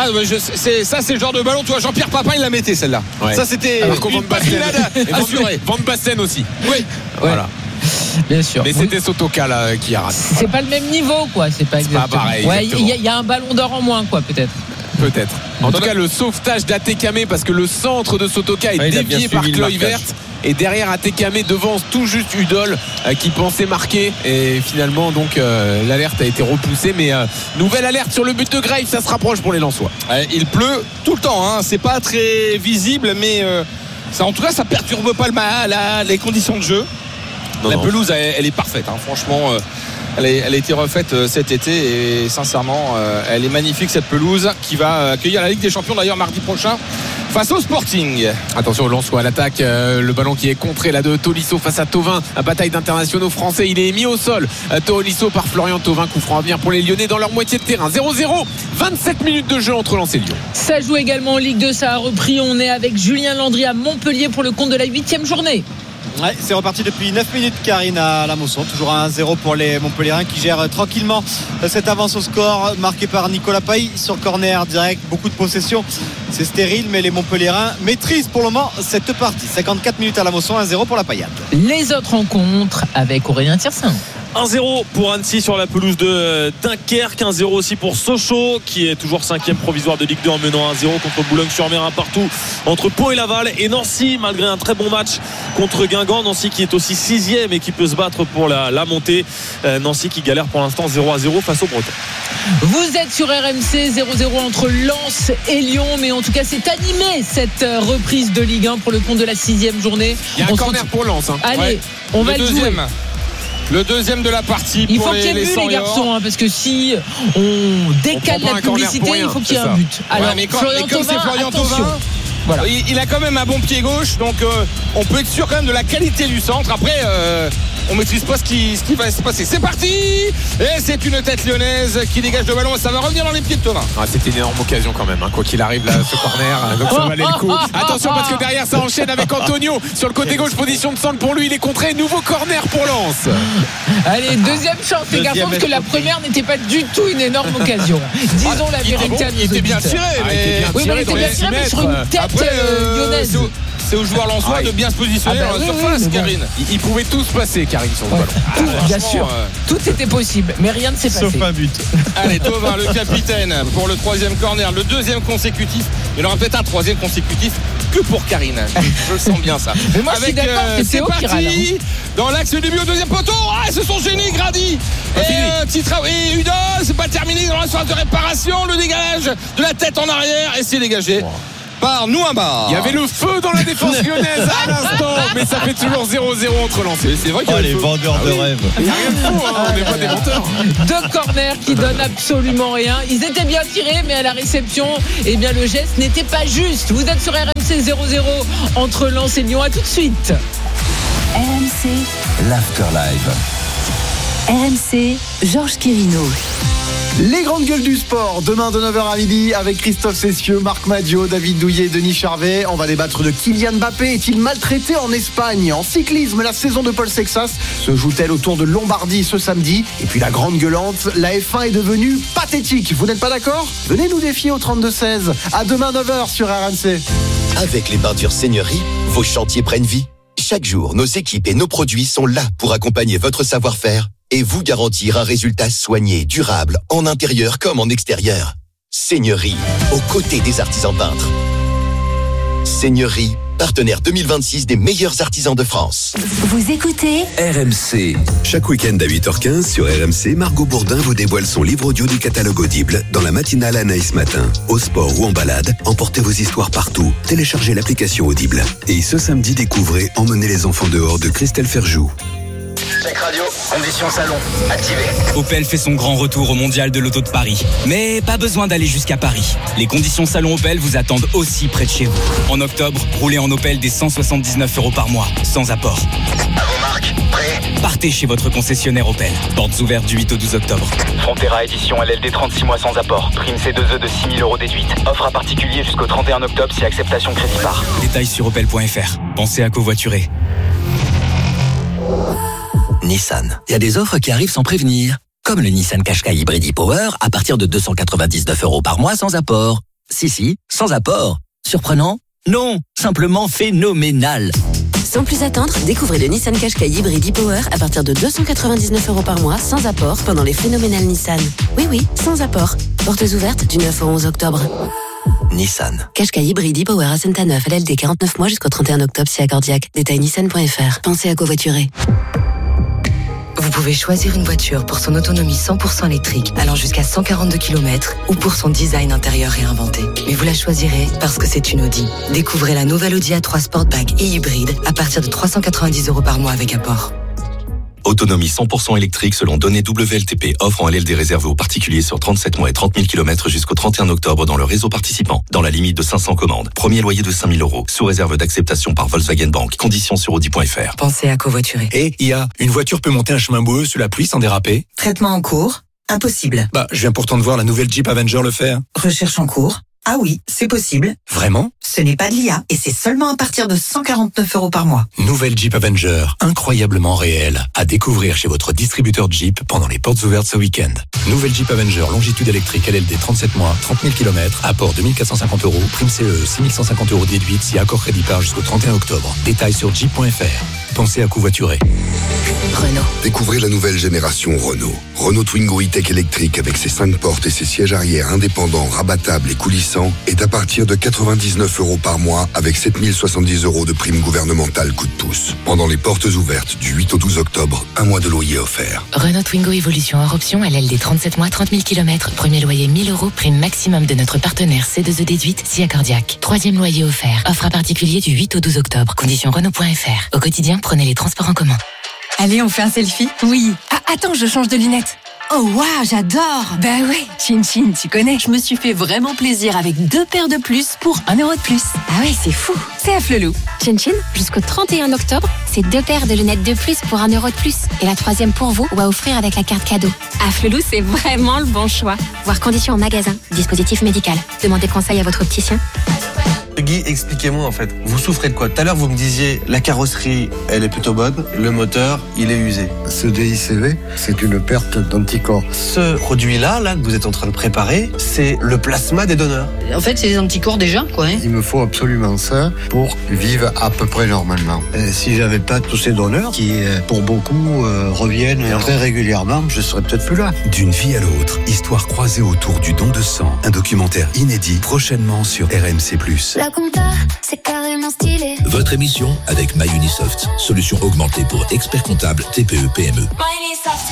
C'est le genre de ballon. Toi, Jean-Pierre Papin, il l'a mettait celle-là. Ça, c'était une patinade assurée. Van Basten aussi. Oui. Voilà. Bien sûr. Mais c'était Sotoka là qui a raté. C'est pas le même niveau, quoi. C'est pas exactement. Pas pareil. Il y a un ballon d'or en moins, quoi, peut-être. En tout cas, le sauvetage d'Atekame, parce que le centre de Sotoka est dévié par Kluivert. Et derrière Atekame devance tout juste Hudol qui pensait marquer. Et finalement, donc, l'alerte a été repoussée. Mais nouvelle alerte sur le but de Graves, ça se rapproche pour les Lensois. Il pleut tout le temps. C'est pas très visible, mais en tout cas, ça perturbe pas les conditions de jeu. La pelouse, elle est parfaite. Franchement. Elle a été refaite cet été et sincèrement elle est magnifique, cette pelouse qui va accueillir la Ligue des Champions d'ailleurs mardi prochain face au Sporting. Attention, Lensois à l'attaque, le ballon qui est contré là de Tolisso face à Thauvin, bataille d'internationaux français, il est mis au sol. Tolisso par Florian Thauvin, coup franc à venir pour les Lyonnais dans leur moitié de terrain. 0-0, 27 minutes de jeu entre Lens et Lyon. Ça joue également en Ligue 2, ça a repris. On est avec Julien Landry à Montpellier pour le compte de la 8e journée. C'est reparti depuis 9 minutes, Karine, à la Mosson. Toujours à 1-0 pour les Montpelliérains qui gèrent tranquillement cette avance au score, marquée par Nicolas Pailly sur corner direct. Beaucoup de possession, c'est stérile, mais les Montpelliérains maîtrisent pour le moment cette partie. 54 minutes à la Mosson, 1-0 pour la Paillade. Les autres rencontres avec Aurélien Tiersin. 1-0 pour Annecy sur la pelouse de Dunkerque, 1-0 aussi pour Sochaux qui est toujours 5e provisoire de Ligue 2 en menant 1-0 contre Boulogne-sur-Mer, un partout entre Pau et Laval. Et Nancy, malgré un très bon match contre Guingamp, Nancy qui est aussi 6e et qui peut se battre pour la montée. Nancy qui galère pour l'instant 0-0 face aux Bretons. Vous êtes sur RMC, 0-0 entre Lens et Lyon, mais en tout cas c'est animé cette reprise de Ligue 1 pour le compte de la 6e journée. Il y a un corner pour Lens. Allez, on va le jouer. Le deuxième de la partie. Il faut pour qu'il y ait les but, les garçons, hein, parce que si on décale la publicité, il faut qu'il y ait un but. Alors, ouais, mais Florian Thauvin, voilà. Il a quand même un bon pied gauche, donc on peut être sûr quand même de la qualité du centre. Après, on maîtrise pas ce qui va se passer. C'est parti, et c'est une tête lyonnaise qui dégage le ballon et ça va revenir dans les pieds de Thauvin. C'était une énorme occasion quand même, hein, quoi qu'il arrive là, ce corner, donc ça valait le coup. Attention parce que derrière ça enchaîne avec Antonio sur le côté gauche, position de centre pour lui, il est contré, nouveau corner pour Lens. Allez, deuxième chance les garçons, parce que la première n'était pas du tout une énorme occasion. Disons la vérité. Il était bien tiré, mais oui, mais il était bien tiré, mais sur une tête lyonnaise. C'est aux joueurs lensois de bien se positionner dans la surface, Karine. Il pouvait tout se passer, Karine, sur le ballon. Bien sûr, tout était possible, mais rien ne s'est passé. Sauf un but. Allez, Thauvin, le capitaine, pour le troisième corner, le deuxième consécutif. Il y en aura peut-être un troisième consécutif que pour Karine. Je le sens bien ça. Mais moi, je suis d'accord, c'est parti dans l'axe du début au deuxième poteau. Ah, ce sont Génie, Grady et Udon. C'est pas terminé dans la surface de réparation. Le dégage de la tête en arrière et c'est dégagé. Par Nouamba. Il y avait le feu dans la défense lyonnaise à l'instant, mais ça fait toujours 0-0 entre lancés. C'est vrai qu'il y a les vendeurs de rêves. Il n'y a rien de fou, hein, on n'est pas des menteurs. Deux corners qui donnent absolument rien. Ils étaient bien tirés, mais à la réception, eh bien, le geste n'était pas juste. Vous êtes sur RMC 0-0 entre Lens et Lyon. À tout de suite. RMC, l'Afterlife. RMC, Georges Quirino. Les grandes gueules du sport, demain de 9h à midi avec Christophe Cessieux, Marc Madiot, David Douillet, Denis Charvet. On va débattre de Kylian Mbappé. Est-il maltraité en Espagne? En cyclisme, la saison de Paul Sexas se joue-t-elle au Tour de Lombardie ce samedi? Et puis la grande gueulante, la F1 est devenue pathétique. Vous n'êtes pas d'accord? Venez nous défier au 32-16. À demain 9h sur RMC. Avec les peintures Seigneurie, vos chantiers prennent vie. Chaque jour, nos équipes et nos produits sont là pour accompagner votre savoir-faire et vous garantir un résultat soigné, durable, en intérieur comme en extérieur. Seigneurie, aux côtés des artisans peintres. Seigneurie, partenaire 2026 des meilleurs artisans de France. Vous écoutez RMC. Chaque week-end à 8h15 sur RMC, Margot Bourdin vous dévoile son livre audio du catalogue Audible dans la matinale Anaïs Matin. Au sport ou en balade, emportez vos histoires partout. Téléchargez l'application Audible. Et ce samedi, découvrez Emmenez les enfants dehors de Christelle Ferjou. Check radio, conditions salon, activé. Opel fait son grand retour au mondial de l'auto de Paris. Mais pas besoin d'aller jusqu'à Paris. Les conditions salon Opel vous attendent aussi près de chez vous. En octobre, roulez en Opel dès 179 € par mois, sans apport. À vos marques, prêts? Partez chez votre concessionnaire Opel. Portes ouvertes du 8 au 12 octobre. Frontera édition LLD 36 mois sans apport. Prime C2E de 6 000 € déduite. Offre à particulier jusqu'au 31 octobre si acceptation crédit par. Détails sur opel.fr. Pensez à covoiturer. Nissan. Il y a des offres qui arrivent sans prévenir. Comme le Nissan Qashqai Hybride e-Power à partir de 299 € par mois sans apport. Si, sans apport. Surprenant? Non, simplement phénoménal. Sans plus attendre, découvrez le Nissan Qashqai Hybride e-Power à partir de 299 € par mois sans apport pendant les phénoménales Nissan. Oui, sans apport. Portes ouvertes du 9 au 11 octobre. Nissan. Qashqai Hybride e-Power à Saint-Aneuf, LLD 49 mois jusqu'au 31 octobre si accordiaque. Détail nissan.fr. Pensez à covoiturer. Vous pouvez choisir une voiture pour son autonomie 100% électrique, allant jusqu'à 142 km, ou pour son design intérieur réinventé. Mais vous la choisirez parce que c'est une Audi. Découvrez la nouvelle Audi A3 Sportback et hybride à partir de 390 € par mois avec apport. Autonomie 100% électrique selon données WLTP. Offre en LLD réservée aux particuliers sur 37 mois et 30 000 km jusqu'au 31 octobre dans le réseau participant. Dans la limite de 500 commandes. Premier loyer de 5 000 €. Sous réserve d'acceptation par Volkswagen Bank. Conditions sur Audi.fr. Pensez à covoiturer. Et une voiture peut monter un chemin boueux sous la pluie sans déraper? Traitement en cours? Impossible. Je viens pourtant de voir la nouvelle Jeep Avenger le faire. Recherche en cours? Ah oui, c'est possible. Vraiment? Ce n'est pas de l'IA et c'est seulement à partir de 149 € par mois. Nouvelle Jeep Avenger, incroyablement réelle. À découvrir chez votre distributeur Jeep pendant les portes ouvertes ce week-end. Nouvelle Jeep Avenger, longitude électrique LLD 37 mois, 30 000 km, apport 2450 €, prime CE 6150 € déduite si accord crédit par jusqu'au 31 octobre. Détails sur jeep.fr. Pensez à covoiturer. Renault. Découvrez la nouvelle génération Renault. Renault Twingo E-Tech électrique avec ses 5 portes et ses sièges arrière indépendants, rabattables et coulissants est à partir de 99 € par mois avec 7070 € de prime gouvernementale coup de pouce. Pendant les portes ouvertes du 8 au 12 octobre, un mois de loyer offert. Renault Twingo Evolution hors option, LLD 37 mois, 30 000 km. Premier loyer 1 000 €, prime maximum de notre partenaire C2E déduite, si accordiaque. Troisième loyer offert. Offre à particulier du 8 au 12 octobre. Conditions Renault.fr. Au quotidien, prenez les transports en commun. Allez, on fait un selfie? Oui. Ah, attends, je change de lunettes. Oh waouh, j'adore. Bah ouais, Chin Chin, tu connais. Je me suis fait vraiment plaisir avec 2 paires de plus pour 1 euro de plus. Ah ouais, c'est fou. C'est à Flelou. Chin Chin, jusqu'au 31 octobre, c'est 2 paires de lunettes de plus pour 1 euro de plus. Et la 3e pour vous, ou à offrir avec la carte cadeau. À Flelou, c'est vraiment le bon choix. Voir conditions en magasin. Dispositif médical. Demandez conseil à votre opticien. Guy, expliquez-moi en fait. Vous souffrez de quoi? Tout à l'heure, vous me disiez la carrosserie, elle est plutôt bonne. Le moteur, il est usé. Ce DICV, c'est une perte d'anticorps. Ce produit-là, que vous êtes en train de préparer, c'est le plasma des donneurs. En fait, c'est des anticorps déjà, quoi. Il me faut absolument ça pour vivre à peu près normalement. Si j'avais pas tous ces donneurs qui, pour beaucoup, reviennent très régulièrement, je serais peut-être plus là. D'une vie à l'autre, histoire croisée autour du don de sang. Un documentaire inédit prochainement sur RMC+. La compta, c'est carrément stylé. Votre émission avec MyUnisoft, solution augmentée pour experts comptables TPE PME. MyUnisoft.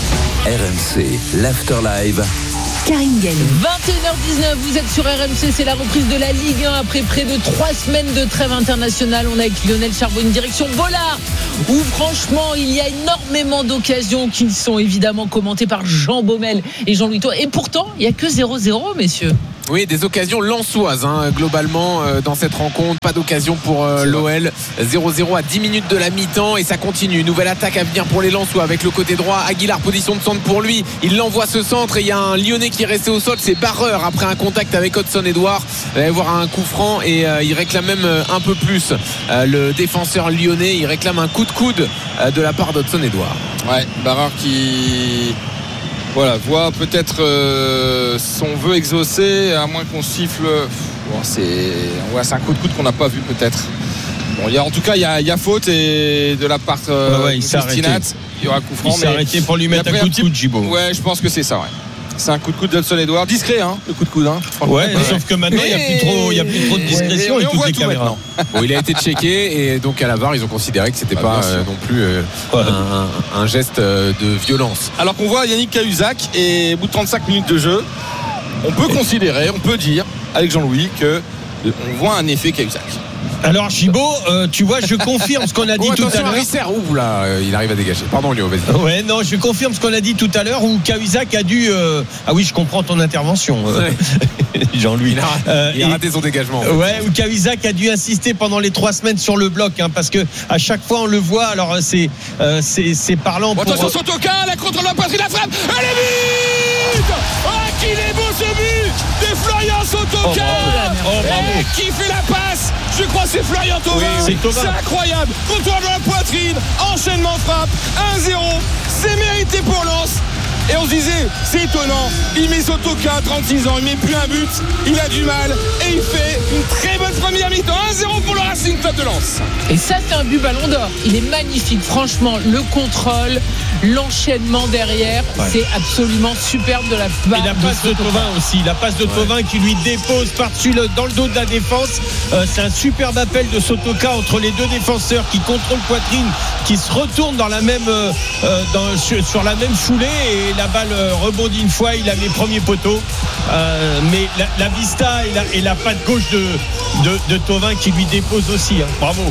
RMC, l'Afterlive. Karine Galli. 21h19, vous êtes sur RMC, c'est la reprise de la Ligue 1 après près de 3 semaines de trêve internationale. On est avec Lionel Charbonnier, direction Bollard, où franchement il y a énormément d'occasions qui sont évidemment commentées par Jean Baumel et Jean-Louis Tour. Et pourtant, il n'y a que 0-0, messieurs. Oui, des occasions lensoises globalement dans cette rencontre. Pas d'occasion pour l'OL. 0-0 à 10 minutes de la mi-temps et ça continue. Nouvelle attaque à venir pour les Lensois avec le côté droit. Aguilar, position de centre pour lui. Il l'envoie ce centre et il y a un Lyonnais qui est resté au sol. C'est Barreur après un contact avec Hudson-Edouard. Il va y avoir un coup franc et il réclame même un peu plus. Le défenseur lyonnais, il réclame un coup de coude de la part d'Hudson-Edouard. Ouais, Barreur qui... voit peut-être son vœu exaucé, à moins qu'on siffle. C'est un coup de coude qu'on n'a pas vu peut-être. Bon, en tout cas, il y a faute et de la part il s'est arrêté. Il y aura coup franc. Il s'est arrêté pour lui mettre un coup de coude, Gibaud. Ouais, je pense que c'est ça. Ouais. C'est un coup de coude d'Hudson-Edouard. Discret, le coup de coude. Sauf que maintenant, il n'y a plus trop de discrétion et toutes les caméras. Bon, il a été checké et donc à la VAR, ils ont considéré que c'était pas non plus un geste de violence. Alors qu'on voit Yannick Cahuzac et au bout de 35 minutes de jeu, on peut considérer, on peut dire avec Jean-Louis que on voit un effet Cahuzac. Alors Gibaud, tu vois, je confirme ce qu'on a dit tout à l'heure. Ouh là, il arrive à dégager. Pardon Léo, vas-y. Ouais, non, je confirme ce qu'on a dit tout à l'heure où Cahuzac a dû. Ah oui, je comprends ton intervention, Jean-Louis. Il a raté son dégagement. Ouais, où Cahuzac a dû insister pendant les 3 semaines sur le bloc, parce que à chaque fois on le voit. Alors c'est parlant. Pour... Attention, Sotoka, la contre la poitrine, la frappe. Elle est vite. Oh, qu'il est beau ce but de Florian Sotoka. Qui fait la passe? Je crois que c'est Florian Thauvin. Oui. C'est incroyable. Contour de la poitrine, enchaînement frappe, 1-0. C'est mérité pour Lens. Et on se disait, c'est étonnant, il met Sotoka, 36 ans, il met plus un but, il a du mal et il fait une très bonne première mi-temps. 1-0 pour le Racing Club de Lens. Et ça, c'est un but Ballon d'Or. Il est magnifique, franchement, le contrôle, l'enchaînement derrière, c'est absolument superbe de la part. Et la passe de Thauvin aussi, la passe de Thauvin qui lui dépose par-dessus dans le dos de la défense. C'est un superbe appel de Sotoka entre les deux défenseurs qui contrôlent poitrine, qui se retournent dans la même sur la même foulée et la balle rebondit une fois, il a les premiers poteaux, mais la vista et la patte gauche de Thauvin qui lui dépose aussi, bravo.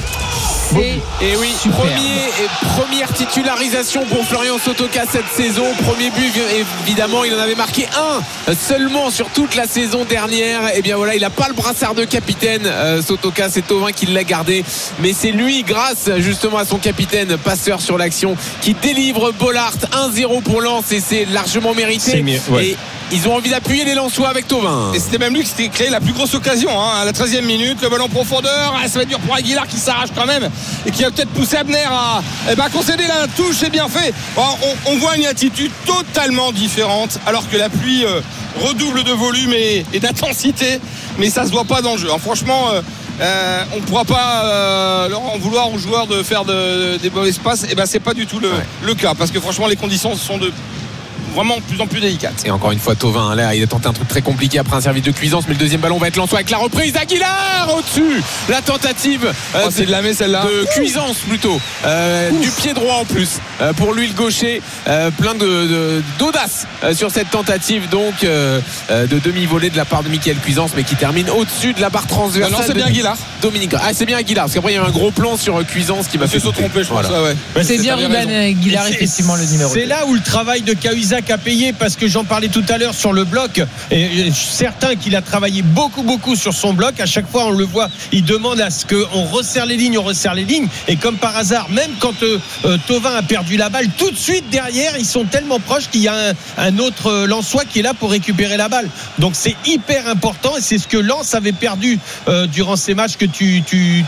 Et oui, première titularisation pour Florian Sotoka cette saison. Premier but, évidemment, il en avait marqué un seulement sur toute la saison dernière. Et bien voilà, il n'a pas le brassard de capitaine, Sotoka, c'est Thauvin qui l'a gardé, mais c'est lui, grâce justement à son capitaine passeur sur l'action, qui délivre Bollard. 1-0 pour Lens et c'est largement mérité. Et ils ont envie d'appuyer les Lensois avec Thauvin. Et c'était même lui qui s'était créé la plus grosse occasion, à la 13e minute, le ballon en profondeur. Ça va être dur pour Aguilar qui s'arrache quand même et qui va peut-être pousser Abner à concéder la touche. C'est bien fait. On voit une attitude totalement différente alors que la pluie redouble de volume et d'intensité, mais ça se voit pas dans le jeu. Franchement, on ne pourra pas leur en vouloir aux joueurs de faire des mauvais passes. C'est pas du tout le cas, parce que franchement les conditions sont vraiment de plus en plus délicate. Et encore une fois, Thauvin, là, il a tenté un truc très compliqué après un service de Cuisance, mais le deuxième ballon va être lancé avec la reprise. Aguilar au-dessus. La tentative c'est de la main, celle-là. de Cuisance plutôt. Du pied droit en plus. Pour lui, le gaucher. Plein d'audace sur cette tentative donc de demi-volée de la part de Mickaël Cuisance, mais qui termine au-dessus de la barre transversale. Non, c'est bien Aguilar. Dominique. Ah, c'est bien Aguilar, parce qu'après il y a eu un gros plan sur Cuisance qui m'a fait se tromper, je pense. Voilà. Ouais. C'est bien Ruben Aguilar, effectivement, le numéro. C'est là où le travail de Cahuzac a payé, parce que j'en parlais tout à l'heure sur le bloc. Et je suis certain qu'il a travaillé beaucoup sur son bloc. À chaque fois, on le voit, il demande à ce qu'on resserre les lignes, Et comme par hasard, même quand Thauvin a perdu la balle, tout de suite derrière, ils sont tellement proches qu'il y a un autre Lensois qui est là pour récupérer la balle. Donc c'est hyper important, et c'est ce que Lens avait perdu durant ces matchs que tu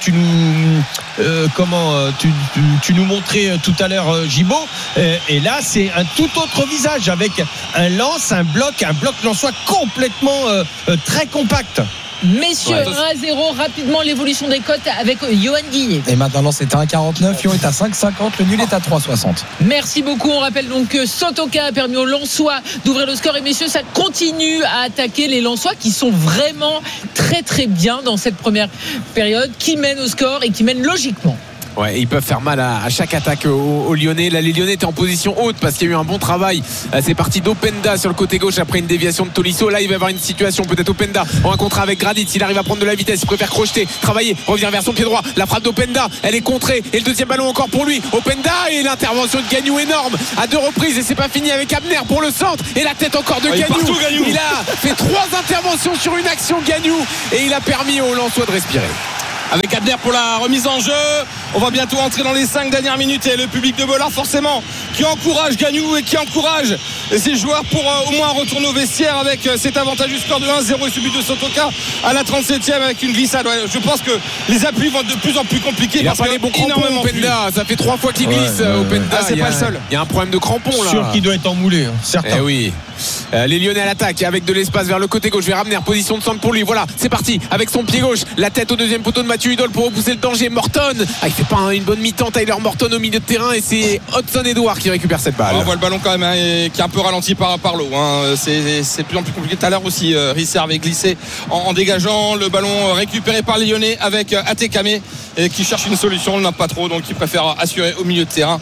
nous montrais tout à l'heure, Gibaud. Et là, c'est un tout autre visage avec un Lens, un bloc lensois complètement très compact. Messieurs, 1-0, rapidement l'évolution des cotes avec Johan Guillet. Et maintenant c'est à 1,49, Lyon est à 5,50, le nul est à 3,60. Merci beaucoup. On rappelle donc que Sotoka a permis aux Lensois d'ouvrir le score. Et messieurs, ça continue à attaquer les Lensois qui sont vraiment très bien dans cette première période, qui mènent au score et qui mènent logiquement. Ouais, ils peuvent faire mal à chaque attaque aux Lyonnais. Là, les Lyonnais étaient en position haute parce qu'il y a eu un bon travail. C'est parti d'Openda sur le côté gauche après une déviation de Tolisso. Là, il va y avoir une situation, peut-être Openda en un contrat avec Gradit. S'il arrive à prendre de la vitesse, il préfère crocheter, travailler, revenir vers son pied droit. La frappe d'Openda, elle est contrée. Et le deuxième ballon encore pour lui. Openda, et l'intervention de Gagnou énorme à 2 reprises. Et c'est pas fini avec Abner pour le centre. Et la tête encore de Gagnou. Il a fait 3 interventions sur une action, Gagnou. Et il a permis aux Lensois de respirer. Avec Abner pour la remise en jeu. On va bientôt entrer dans les 5 dernières minutes, et le public de Bollard forcément qui encourage Gagnou et qui encourage ses joueurs pour au moins retourner au vestiaire avec cet avantageux score de 1-0 et ce but de Sotoka à la 37e avec une glissade. Ouais, je pense que les appuis vont être de plus en plus compliqués. Il n'y a pas les bons crampons, Openda. Ça fait 3 fois qu'il glisse, Openda. C'est pas le seul. Il y a un problème de crampons là. Sûr qu'il doit être emmoulé, certain. Eh oui. Les Lyonnais à l'attaque avec de l'espace vers le côté gauche vers Abner, position de centre pour lui. Voilà, c'est parti avec son pied gauche, la tête au deuxième poteau de Mathieu Hudol pour repousser le danger. Morton, il fait pas une bonne mi-temps, Tyler Morton au milieu de terrain, et c'est Hudson Edouard qui récupère cette balle. On voit le ballon quand même qui est un peu ralenti par l'eau. C'est de plus en plus compliqué. Tout à l'heure aussi, Risser avait glissé en dégageant le ballon récupéré par les Lyonnais avec Atekame qui cherche une solution. On n'a pas trop, donc il préfère assurer au milieu de terrain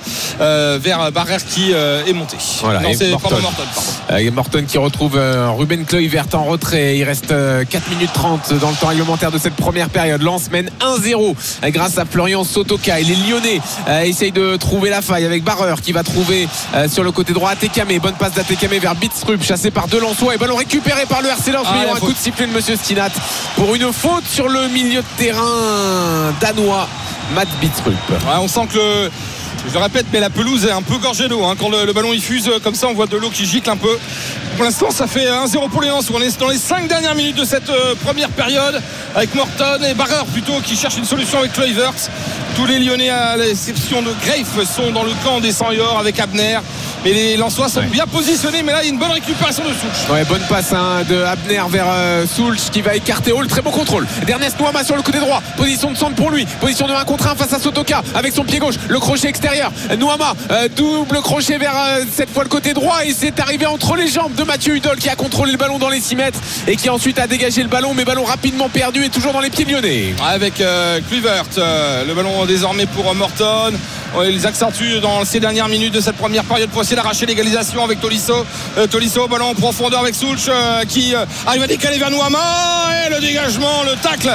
vers Barrère qui est monté. Voilà, non, c'est Morton. Morton qui retrouve Ruben Kluivert en retrait. Il reste 4 minutes 30 dans le temps réglementaire de cette première période. Lens mène 1-0 grâce à Florian Sotoka, et les Lyonnais essayent de trouver la faille avec Barreur qui va trouver sur le côté droit Atekame. Bonne passe d'Atekame vers Bitstrup, chassé par 2 Lensois, et ballon récupéré par le RC Lens. Mais il y aura un coup de sifflet de Monsieur Stinat pour une faute sur le milieu de terrain danois, Matt Bitstrup. On sent que je le répète, mais la pelouse est un peu gorgée d'eau. Quand le ballon il fuse comme ça, on voit de l'eau qui gicle un peu. Pour l'instant, ça fait 1-0 pour les Lens. On est dans les 5 dernières minutes de cette première période avec Morton et Barreur plutôt qui cherche une solution avec Kluivert. Tous les Lyonnais, à l'exception de Greif, sont dans le camp des Sanyors avec Abner. Mais les Lensois sont bien positionnés. Mais là, il y a une bonne récupération de Soulch. Ouais, bonne passe de Abner vers Soulch qui va écarter Hall. Très bon contrôle d'Ernest Nouama sur le côté droit. Position de centre pour lui. Position de 1 contre 1 face à Sotoka avec son pied gauche. Le crochet extérieur. Nouama, double crochet vers cette fois le côté droit. Et c'est arrivé entre les jambes de Mathieu Hudol qui a contrôlé le ballon dans les 6 mètres et qui ensuite a dégagé le ballon. Mais ballon rapidement perdu et toujours dans les pieds lyonnais. Avec Kluivert. Le ballon désormais pour Morton. Ils accentuent dans ces dernières minutes de cette première période pour essayer d'arracher l'égalisation avec Tolisso. Tolisso, ballon en profondeur avec Soulch qui arrive à décaler vers Nouama, et le dégagement, le tacle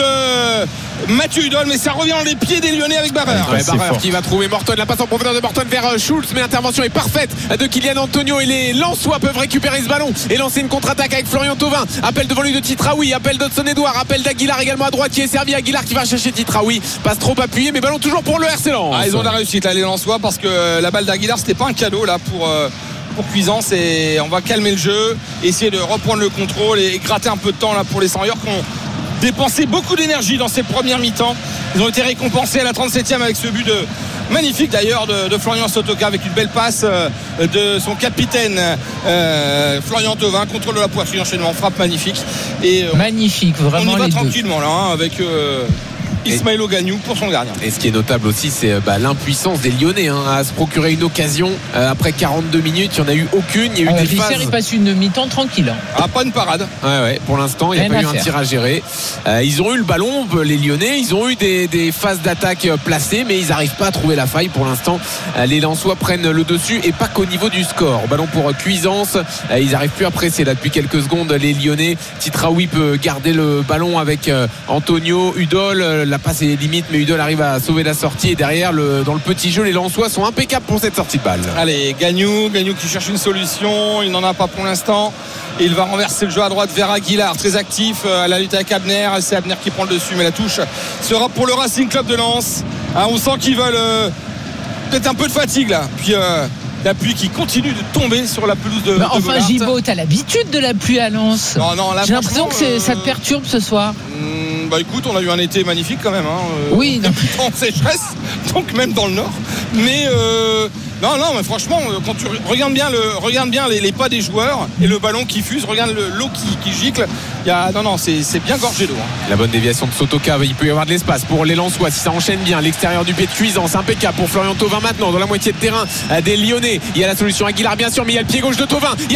de Mathieu Hudol, mais ça revient dans les pieds des Lyonnais avec Barreur. Barreur qui va trouver Morton, la passe en profondeur de Morton vers Schultz, mais l'intervention est parfaite de Kylian Antonio, et les Lensois peuvent récupérer ce ballon et lancer une contre-attaque avec Florian Thauvin. Appel devant lui de Titraoui, appel d'Hudson Edouard, appel d'Aguilar également à droite qui est servi. Aguilar qui va chercher Titraoui, passe trop appuyé, mais ballon toujours pour le RC Lens. Ils ont de la réussite là, les Lensois, parce que la balle d'Aguilar c'était pas un cadeau là pour Cuisance, et on va calmer le jeu, essayer de reprendre le contrôle et gratter un peu de temps là pour les Sanyors qui ont dépensé beaucoup d'énergie dans ces premières mi-temps. Ils ont été récompensés à la 37e avec ce but magnifique d'ailleurs de Florian Sotoka, avec une belle passe de son capitaine Florian Thauvin, contrôle de la poitrine, enchaînement, frappe magnifique, et magnifique, vraiment. On y va tranquillement là avec Ismaël Gagnou pour son gardien. Et ce qui est notable aussi, c'est l'impuissance des Lyonnais à se procurer une occasion. Après 42 minutes, il n'y en a eu aucune. Il y a eu des Visser, phases. il passe une mi-temps tranquille. Pas une parade. Ouais, pour l'instant, il n'y a pas eu un tir à gérer. Ils ont eu le ballon, les Lyonnais. Ils ont eu des phases d'attaque placées, mais ils n'arrivent pas à trouver la faille. Pour l'instant, les Lensois prennent le dessus et pas qu'au niveau du score. Ballon pour Cuisance. Ils n'arrivent plus à presser là depuis quelques secondes. Les Lyonnais. Titraoui peut garder le ballon avec Antonio. Udol, la passe est limite, mais Udol arrive à sauver la sortie. Et derrière, dans le petit jeu, les Lensois sont impeccables pour cette sortie de balle. Allez, Gagnou qui cherche une solution. Il n'en a pas pour l'instant. Et il va renverser le jeu à droite vers Aguilar, très actif à la lutte avec Abner. C'est Abner qui prend le dessus, mais la touche sera pour le Racing Club de Lens. On sent qu'ils veulent peut-être un peu de fatigue là. Puis la pluie qui continue de tomber sur la pelouse de enfin, Gibaud, t'as l'habitude de la pluie à Lens. Non, là, j'ai l'impression que ça te perturbe ce soir. Écoute, on a eu un été magnifique quand même. Oui. En sécheresse, donc même dans le nord. Mais non, mais franchement, quand tu regardes bien les pas des joueurs et le ballon qui fuse, regarde l'eau qui gicle. C'est bien gorgé d'eau. La bonne déviation de Sotoka, il peut y avoir de l'espace pour les Lensois si ça enchaîne bien. L'extérieur du pied de Cuisance, impeccable pour Florian Thauvin maintenant dans la moitié de terrain des Lyonnais. Il y a la solution Aguilar bien sûr, mais il y a le pied gauche de Thauvin. Et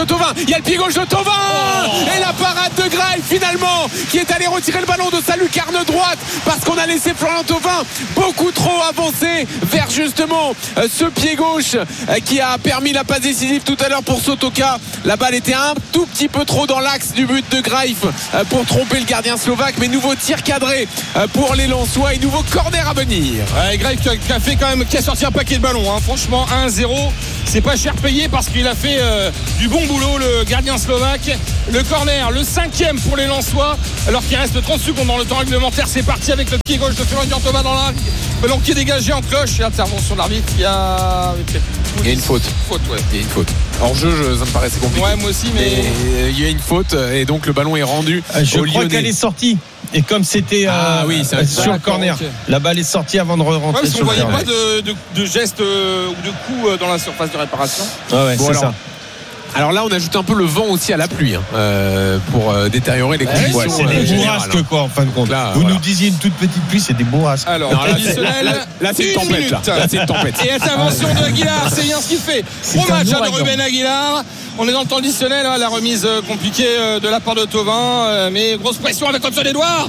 la parade de Grail finalement qui est allé retirer le ballon de sa lucarne droite parce qu'on a laissé Florian Thauvin beaucoup trop avancer vers justement ce pied gauche qui a permis la passe décisive tout à l'heure pour Sotoka. La balle était un tout petit peu trop dans l'axe du but de Greif pour tromper le gardien slovaque, mais nouveau tir cadré pour les Lensois et nouveau corner à venir. Greif qui a sorti un paquet de ballons, franchement 1-0, c'est pas cher payé parce qu'il a fait du bon boulot le gardien slovaque. Le corner, le 5e pour les Lensois alors qu'il reste 30 secondes dans le temps réglementaire. C'est parti avec le pied gauche de Florian Thauvin dans la ballon qui est dégagé en cloche et intervention de l'arbitre. Il y a une faute. Il y a une faute. Hors jeu, ça me paraissait compliqué. Ouais, moi aussi, mais il y a une faute et donc le ballon est rendu. Je crois qu'elle est sortie. Et comme c'était sur le corner, la balle est sortie avant de rentrer sur le corner. On ne voyait pas de geste ou de coup dans la surface de réparation. C'est ça. Alors là, on ajoute un peu le vent aussi à la pluie pour détériorer les conditions. C'est des bourrasques en fin de compte. Là, vous nous disiez une toute petite pluie, c'est des bourrasques. Alors, là c'est une tempête. Là, c'est une tempête. Et intervention de Aguilar, c'est bien ce qu'il fait. Bon match de Ruben Aguilar. On est dans le temps additionnel, la remise compliquée de la part de Thauvin, mais grosse pression avec Hudson-Edouard,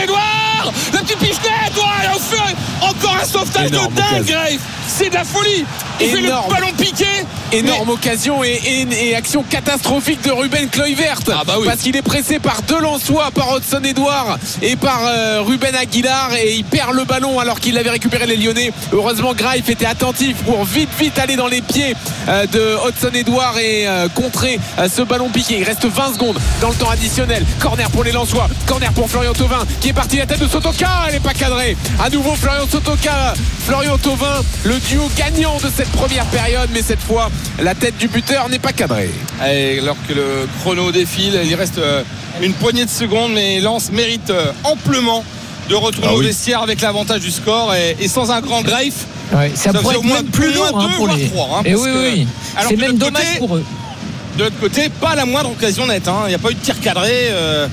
la petite pichenette, encore un sauvetage de dingue, Greif. C'est de la folie. Il fait le ballon piqué. Énorme occasion et action catastrophique de Ruben Kluivert parce qu'il est pressé par deux Lensois, par Hudson-Edouard et par Ruben Aguilar et il perd le ballon alors qu'il avait récupéré les Lyonnais. Heureusement Greif était attentif pour vite aller dans les pieds de Hudson-Edouard et contrer ce ballon piqué. Il reste 20 secondes dans le temps additionnel. Corner pour les Lensois, corner pour Florian Thauvin qui est parti à la tête de Sotoka. Elle n'est pas cadrée. À nouveau Florian Thauvin, le duo gagnant de cette première période, mais cette fois la tête du buteur n'est pas cadrée. Et alors que le chrono défile, il reste une poignée de secondes, mais Lens mérite amplement de retourner au vestiaire avec l'avantage du score et sans un grand Greif. Ça pourrait être même plus lourd pour les 3. Oui. C'est même dommage pour eux. De l'autre côté, pas la moindre occasion nette. Il n'y a pas eu de tir cadré.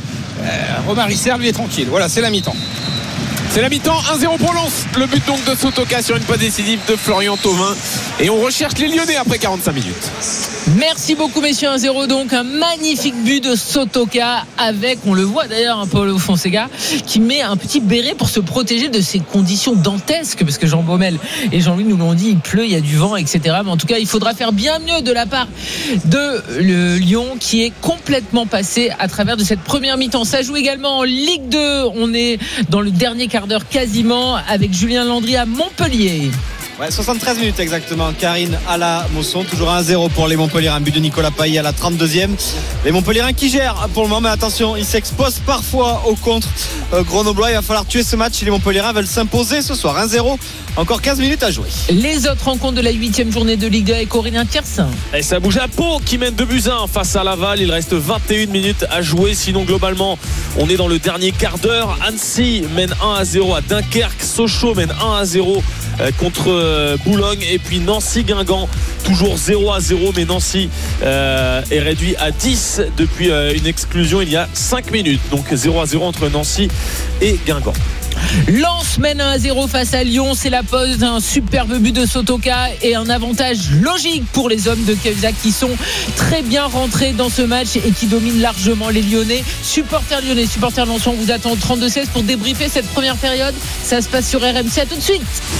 Romary Serre, lui, est tranquille. Voilà, c'est la mi-temps. C'est la mi-temps, 1-0 pour Lens. Le but donc de Sotoka sur une passe décisive de Florian Thauvin. Et on recherche les Lyonnais après 45 minutes. Merci beaucoup messieurs, 1-0 donc, un magnifique but de Sotoka avec, on le voit d'ailleurs, un Paulo Fonseca qui met un petit béret pour se protéger de ces conditions dantesques, parce que Jean Baumel et Jean-Louis nous l'ont dit, il pleut, il y a du vent, etc. Mais en tout cas, il faudra faire bien mieux de la part de le Lyon qui est complètement passé à travers de cette première mi-temps. Ça joue également en Ligue 2, on est dans le dernier quart d'heure quasiment avec Julien Landry à Montpellier. 73 minutes exactement. Karine à la Mosson, toujours 1-0 pour les Montpellierins. Un but de Nicolas Pailly à la 32e. Les Montpellierins qui gèrent pour le moment, mais attention, ils s'exposent parfois au contre grenoblois. Il va falloir tuer ce match si les Montpellierins veulent s'imposer ce soir. 1-0, encore 15 minutes à jouer. Les autres rencontres de la 8e journée de Ligue 2 avec Aurélien Tiersin. Et ça bouge à Pau qui mène 2-1 face à Laval. Il reste 21 minutes à jouer. Sinon, globalement, on est dans le dernier quart d'heure. Annecy mène 1-0 à Dunkerque. Sochaux mène 1-0 contre Boulogne, et puis Nancy-Guingamp toujours 0-0, mais Nancy est réduit à 10 depuis une exclusion il y a 5 minutes, donc 0-0 entre Nancy et Guingamp. Lens mène 1-0 face à Lyon. C'est la pause d'un superbe but de Sotoka et un avantage logique pour les hommes de Cahuzac qui sont très bien rentrés dans ce match et qui dominent largement les Lyonnais. Supporters lyonnais, supporters lensois, on vous attend au 32-16 pour débriefer cette première période. Ça se passe sur RMC. À tout de suite.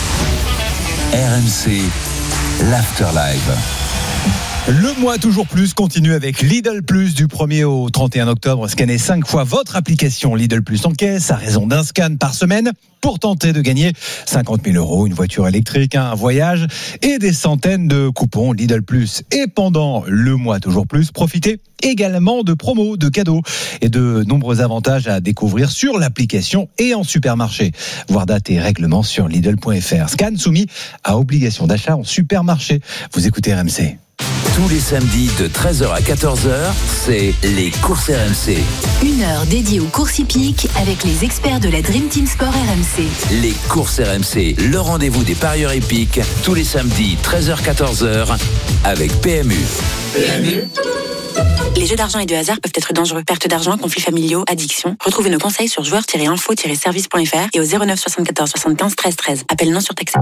RMC, l'After Live. Le mois toujours plus continue avec Lidl Plus du 1er au 31 octobre. Scannez 5 fois votre application Lidl Plus en caisse à raison d'un scan par semaine pour tenter de gagner 50 000 €, une voiture électrique, un voyage et des centaines de coupons Lidl Plus. Et pendant le mois toujours plus, profitez également de promos, de cadeaux et de nombreux avantages à découvrir sur l'application et en supermarché. Voir date et règlements sur Lidl.fr. Scan soumis à obligation d'achat en supermarché. Vous écoutez RMC. Tous les samedis de 13h à 14h, c'est les courses RMC. Une heure dédiée aux courses hippiques avec les experts de la Dream Team Sport RMC. Les courses RMC, le rendez-vous des parieurs hippiques, tous les samedis 13h-14h avec PMU. Les jeux d'argent et de hasard peuvent être dangereux. Perte d'argent, conflits familiaux, addiction. Retrouvez nos conseils sur joueurs-info-service.fr et au 09 74 75 13 13. Appel non surtaxé.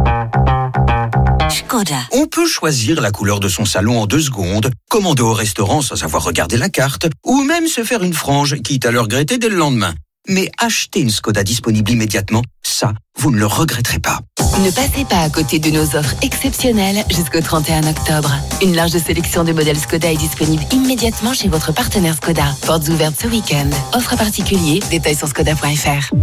Škoda. On peut choisir la couleur de son salon en 2 secondes, commander au restaurant sans avoir regardé la carte, ou même se faire une frange, quitte à le regretter dès le lendemain. Mais acheter une Škoda disponible immédiatement, ça, vous ne le regretterez pas. Ne passez pas à côté de nos offres exceptionnelles jusqu'au 31 octobre. Une large sélection de modèles Škoda est disponible immédiatement chez votre partenaire Škoda. Portes ouvertes ce week-end. Offre à particulier, détails sur škoda.fr.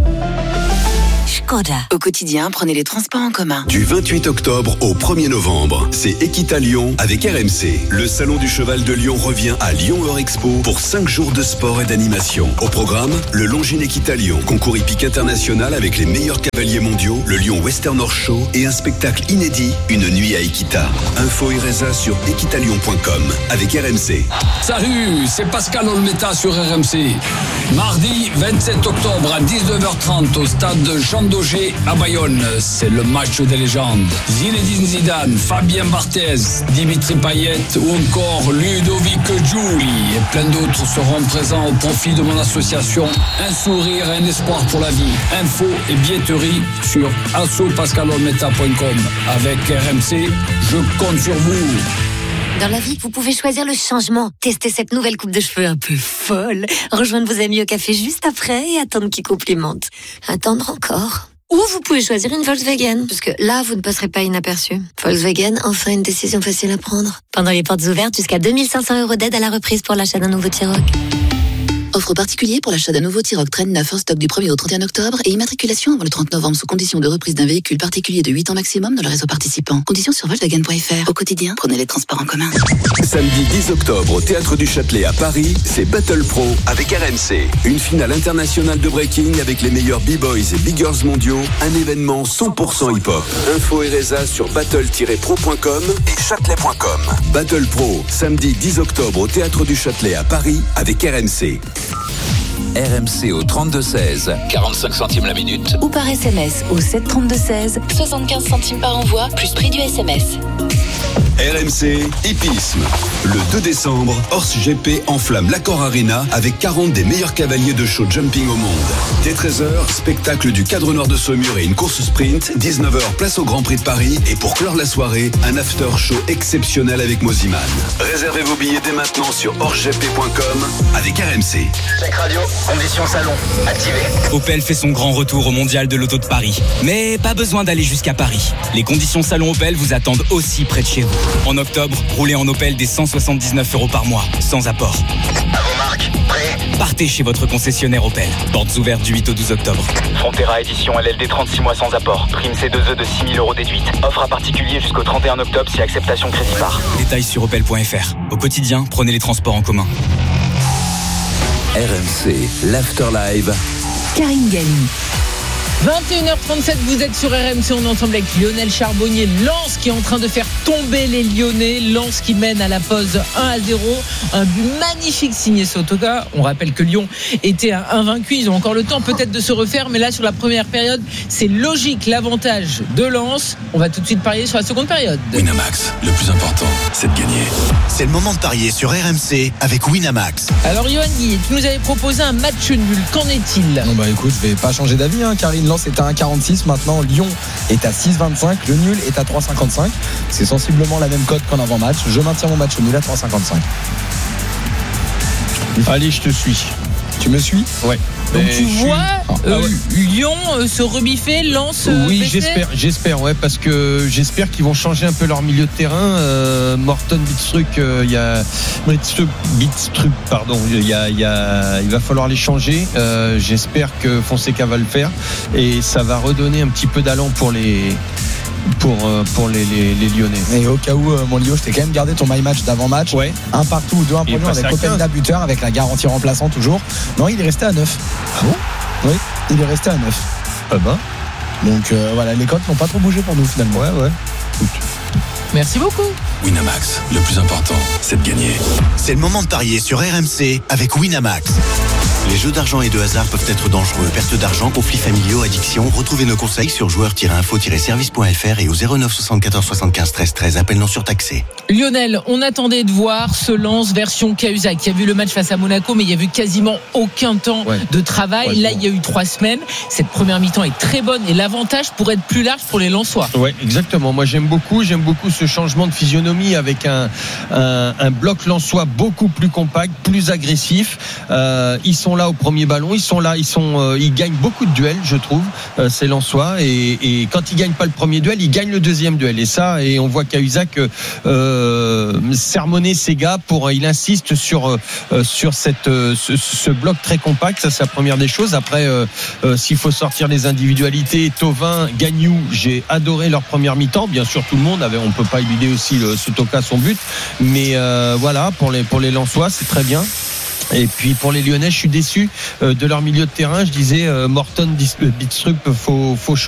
Škoda. Au quotidien, prenez les transports en commun. Du 28 octobre au 1er novembre, c'est Equita Lyon avec RMC. Le salon du cheval de Lyon revient à Lyon Eurexpo pour 5 jours de sport et d'animation. Au programme, le Longines Equita Lyon, concours hippique international avec les meilleurs cavaliers mondiaux, le Lyon Western Horse Show et un spectacle inédit, une nuit à Equita. Info et résa sur equitalion.com avec RMC. Salut, c'est Pascal Olmeta sur RMC. Mardi 27 octobre à 19h30 au stade de Jean Daugé à Bayonne. C'est le match des légendes. Zinedine Zidane, Fabien Barthez, Dimitri Payet ou encore Ludovic Giuli et plein d'autres seront présents au profit de mon association Un sourire et un espoir pour la vie. Info et billetterie sur assopascalolmeta.com. Avec RMC, je compte sur vous. Dans la vie, vous pouvez choisir le changement. Testez cette nouvelle coupe de cheveux un peu folle. Rejoindre vos amis au café juste après et attendre qu'ils complimentent. Attendre encore. Ou vous pouvez choisir une Volkswagen, parce que là, vous ne passerez pas inaperçu. Volkswagen, enfin une décision facile à prendre. Pendant les portes ouvertes, jusqu'à 2500 € d'aide à la reprise pour l'achat d'un nouveau T-Roc. Offre particulier pour l'achat d'un nouveau T-Roc Traîne 9 en stock du 1er au 31 octobre et immatriculation avant le 30 novembre sous condition de reprise d'un véhicule particulier de 8 ans maximum dans le réseau participant. Conditions sur Volkswagen.fr. Au quotidien, prenez les transports en commun. Samedi 10 octobre au Théâtre du Châtelet à Paris, c'est Battle Pro avec RMC. Une finale internationale de breaking avec les meilleurs B-boys et big girls mondiaux. Un événement 100% hip-hop. Info et résa sur battle-pro.com et châtelet.com. Battle Pro, samedi 10 octobre au Théâtre du Châtelet à Paris avec RMC. RMC au 32-16, 45 centimes la minute. Ou par SMS au 732-16, 75 centimes par envoi, plus prix du SMS. RMC Hippisme. Le 2 décembre, Horse GP enflamme l'Accor Arena avec 40 des meilleurs cavaliers de show jumping au monde. Dès 13h, spectacle du Cadre Noir de Saumur et une course sprint. 19h, place au Grand Prix de Paris. Et pour clore la soirée, un after show exceptionnel avec Moziman. Réservez vos billets dès maintenant sur horsegp.com avec RMC. Check radio, conditions salon, activé. Opel fait son grand retour au Mondial de l'Auto de Paris. Mais pas besoin d'aller jusqu'à Paris. Les conditions salon Opel vous attendent aussi près de chez vous. En octobre, roulez en Opel des 179 € par mois, sans apport. À vos marques, prêt ? Partez chez votre concessionnaire Opel. Portes ouvertes du 8 au 12 octobre. Frontera édition LLD 36 mois sans apport. Prime C2E de 6 000 € déduite. Offre à particulier jusqu'au 31 octobre si acceptation crédit par. Détails sur opel.fr. Au quotidien, prenez les transports en commun. RMC, l'Afterlive. Karine Galli. 21h37, vous êtes sur RMC, on est ensemble avec Lionel Charbonnier. Lens qui est en train de faire tomber les Lyonnais. Lens qui mène à la pause 1-0. Un but magnifique signé Sotoka. On rappelle que Lyon était invaincu. Ils ont encore le temps peut-être de se refaire. Mais là, sur la première période, c'est logique l'avantage de Lens. On va tout de suite parier sur la seconde période. Winamax, le plus important, c'est de gagner. C'est le moment de parier sur RMC avec Winamax. Alors, Johan Guillet, tu nous avais proposé un match nul. Qu'en est-il ? Non, écoute, je vais pas changer d'avis, Karine. Lens est à 1,46. Maintenant, Lyon est à 6,25. Le nul est à 3,55. C'est sensiblement la même cote qu'en avant-match. Je maintiens mon match nul à 3,55. Allez, je te suis. Tu me suis ? Ouais. Donc tu vois Lyon se rebiffer, Lens oui, baisser. j'espère, ouais, parce que j'espère qu'ils vont changer un peu leur milieu de terrain. Morton, Bidstrup, il va falloir les changer. J'espère que Fonseca va le faire et ça va redonner un petit peu d'allant pour les Lyonnais. Et au cas où, mon Lio, je t'ai quand même gardé ton my match d'avant-match. Ouais. Un partout ou 2-1 pour Lyon avec Openda buteur, avec la garantie remplaçant toujours. Non, il est resté à 9. Ah bon ? Oui, il est resté à 9. Ah ben. Donc voilà, les cotes n'ont pas trop bougé pour nous finalement. Ouais. Merci beaucoup. Winamax, le plus important, c'est de gagner. C'est le moment de parier sur RMC avec Winamax. Les jeux d'argent et de hasard peuvent être dangereux. Perte d'argent, conflits familiaux, addiction. Retrouvez nos conseils sur joueurs-info-service.fr et au 09 74 75 13 13. Appel non surtaxé. Lionel, on attendait de voir ce Lens version Cahuzac qui a vu le match face à Monaco, mais il y a eu quasiment aucun temps de travail. Là, il y a eu 3 semaines. Cette première mi-temps est très bonne et l'avantage pourrait être plus large pour les Lensois. Ouais, exactement. Moi, j'aime beaucoup ce changement de physionomie avec un bloc lensois beaucoup plus compact, plus agressif. Ils sont là au premier ballon, ils gagnent beaucoup de duels, je trouve, ces Lensois, et quand ils gagnent pas le premier duel, ils gagnent le deuxième duel, et on voit Cahuzac sermonner ses gars il insiste sur ce bloc très compact. Ça, c'est la première des choses. Après, s'il faut sortir les individualités, Thauvin, Gagnou, j'ai adoré leur première mi-temps. Bien sûr, tout le monde on peut pas éluder aussi Soutoka, son but, mais voilà, pour les Lensois, c'est très bien. Et puis pour les Lyonnais, je suis déçu de leur milieu de terrain. Je disais Morton, Bidstrup, faut changer.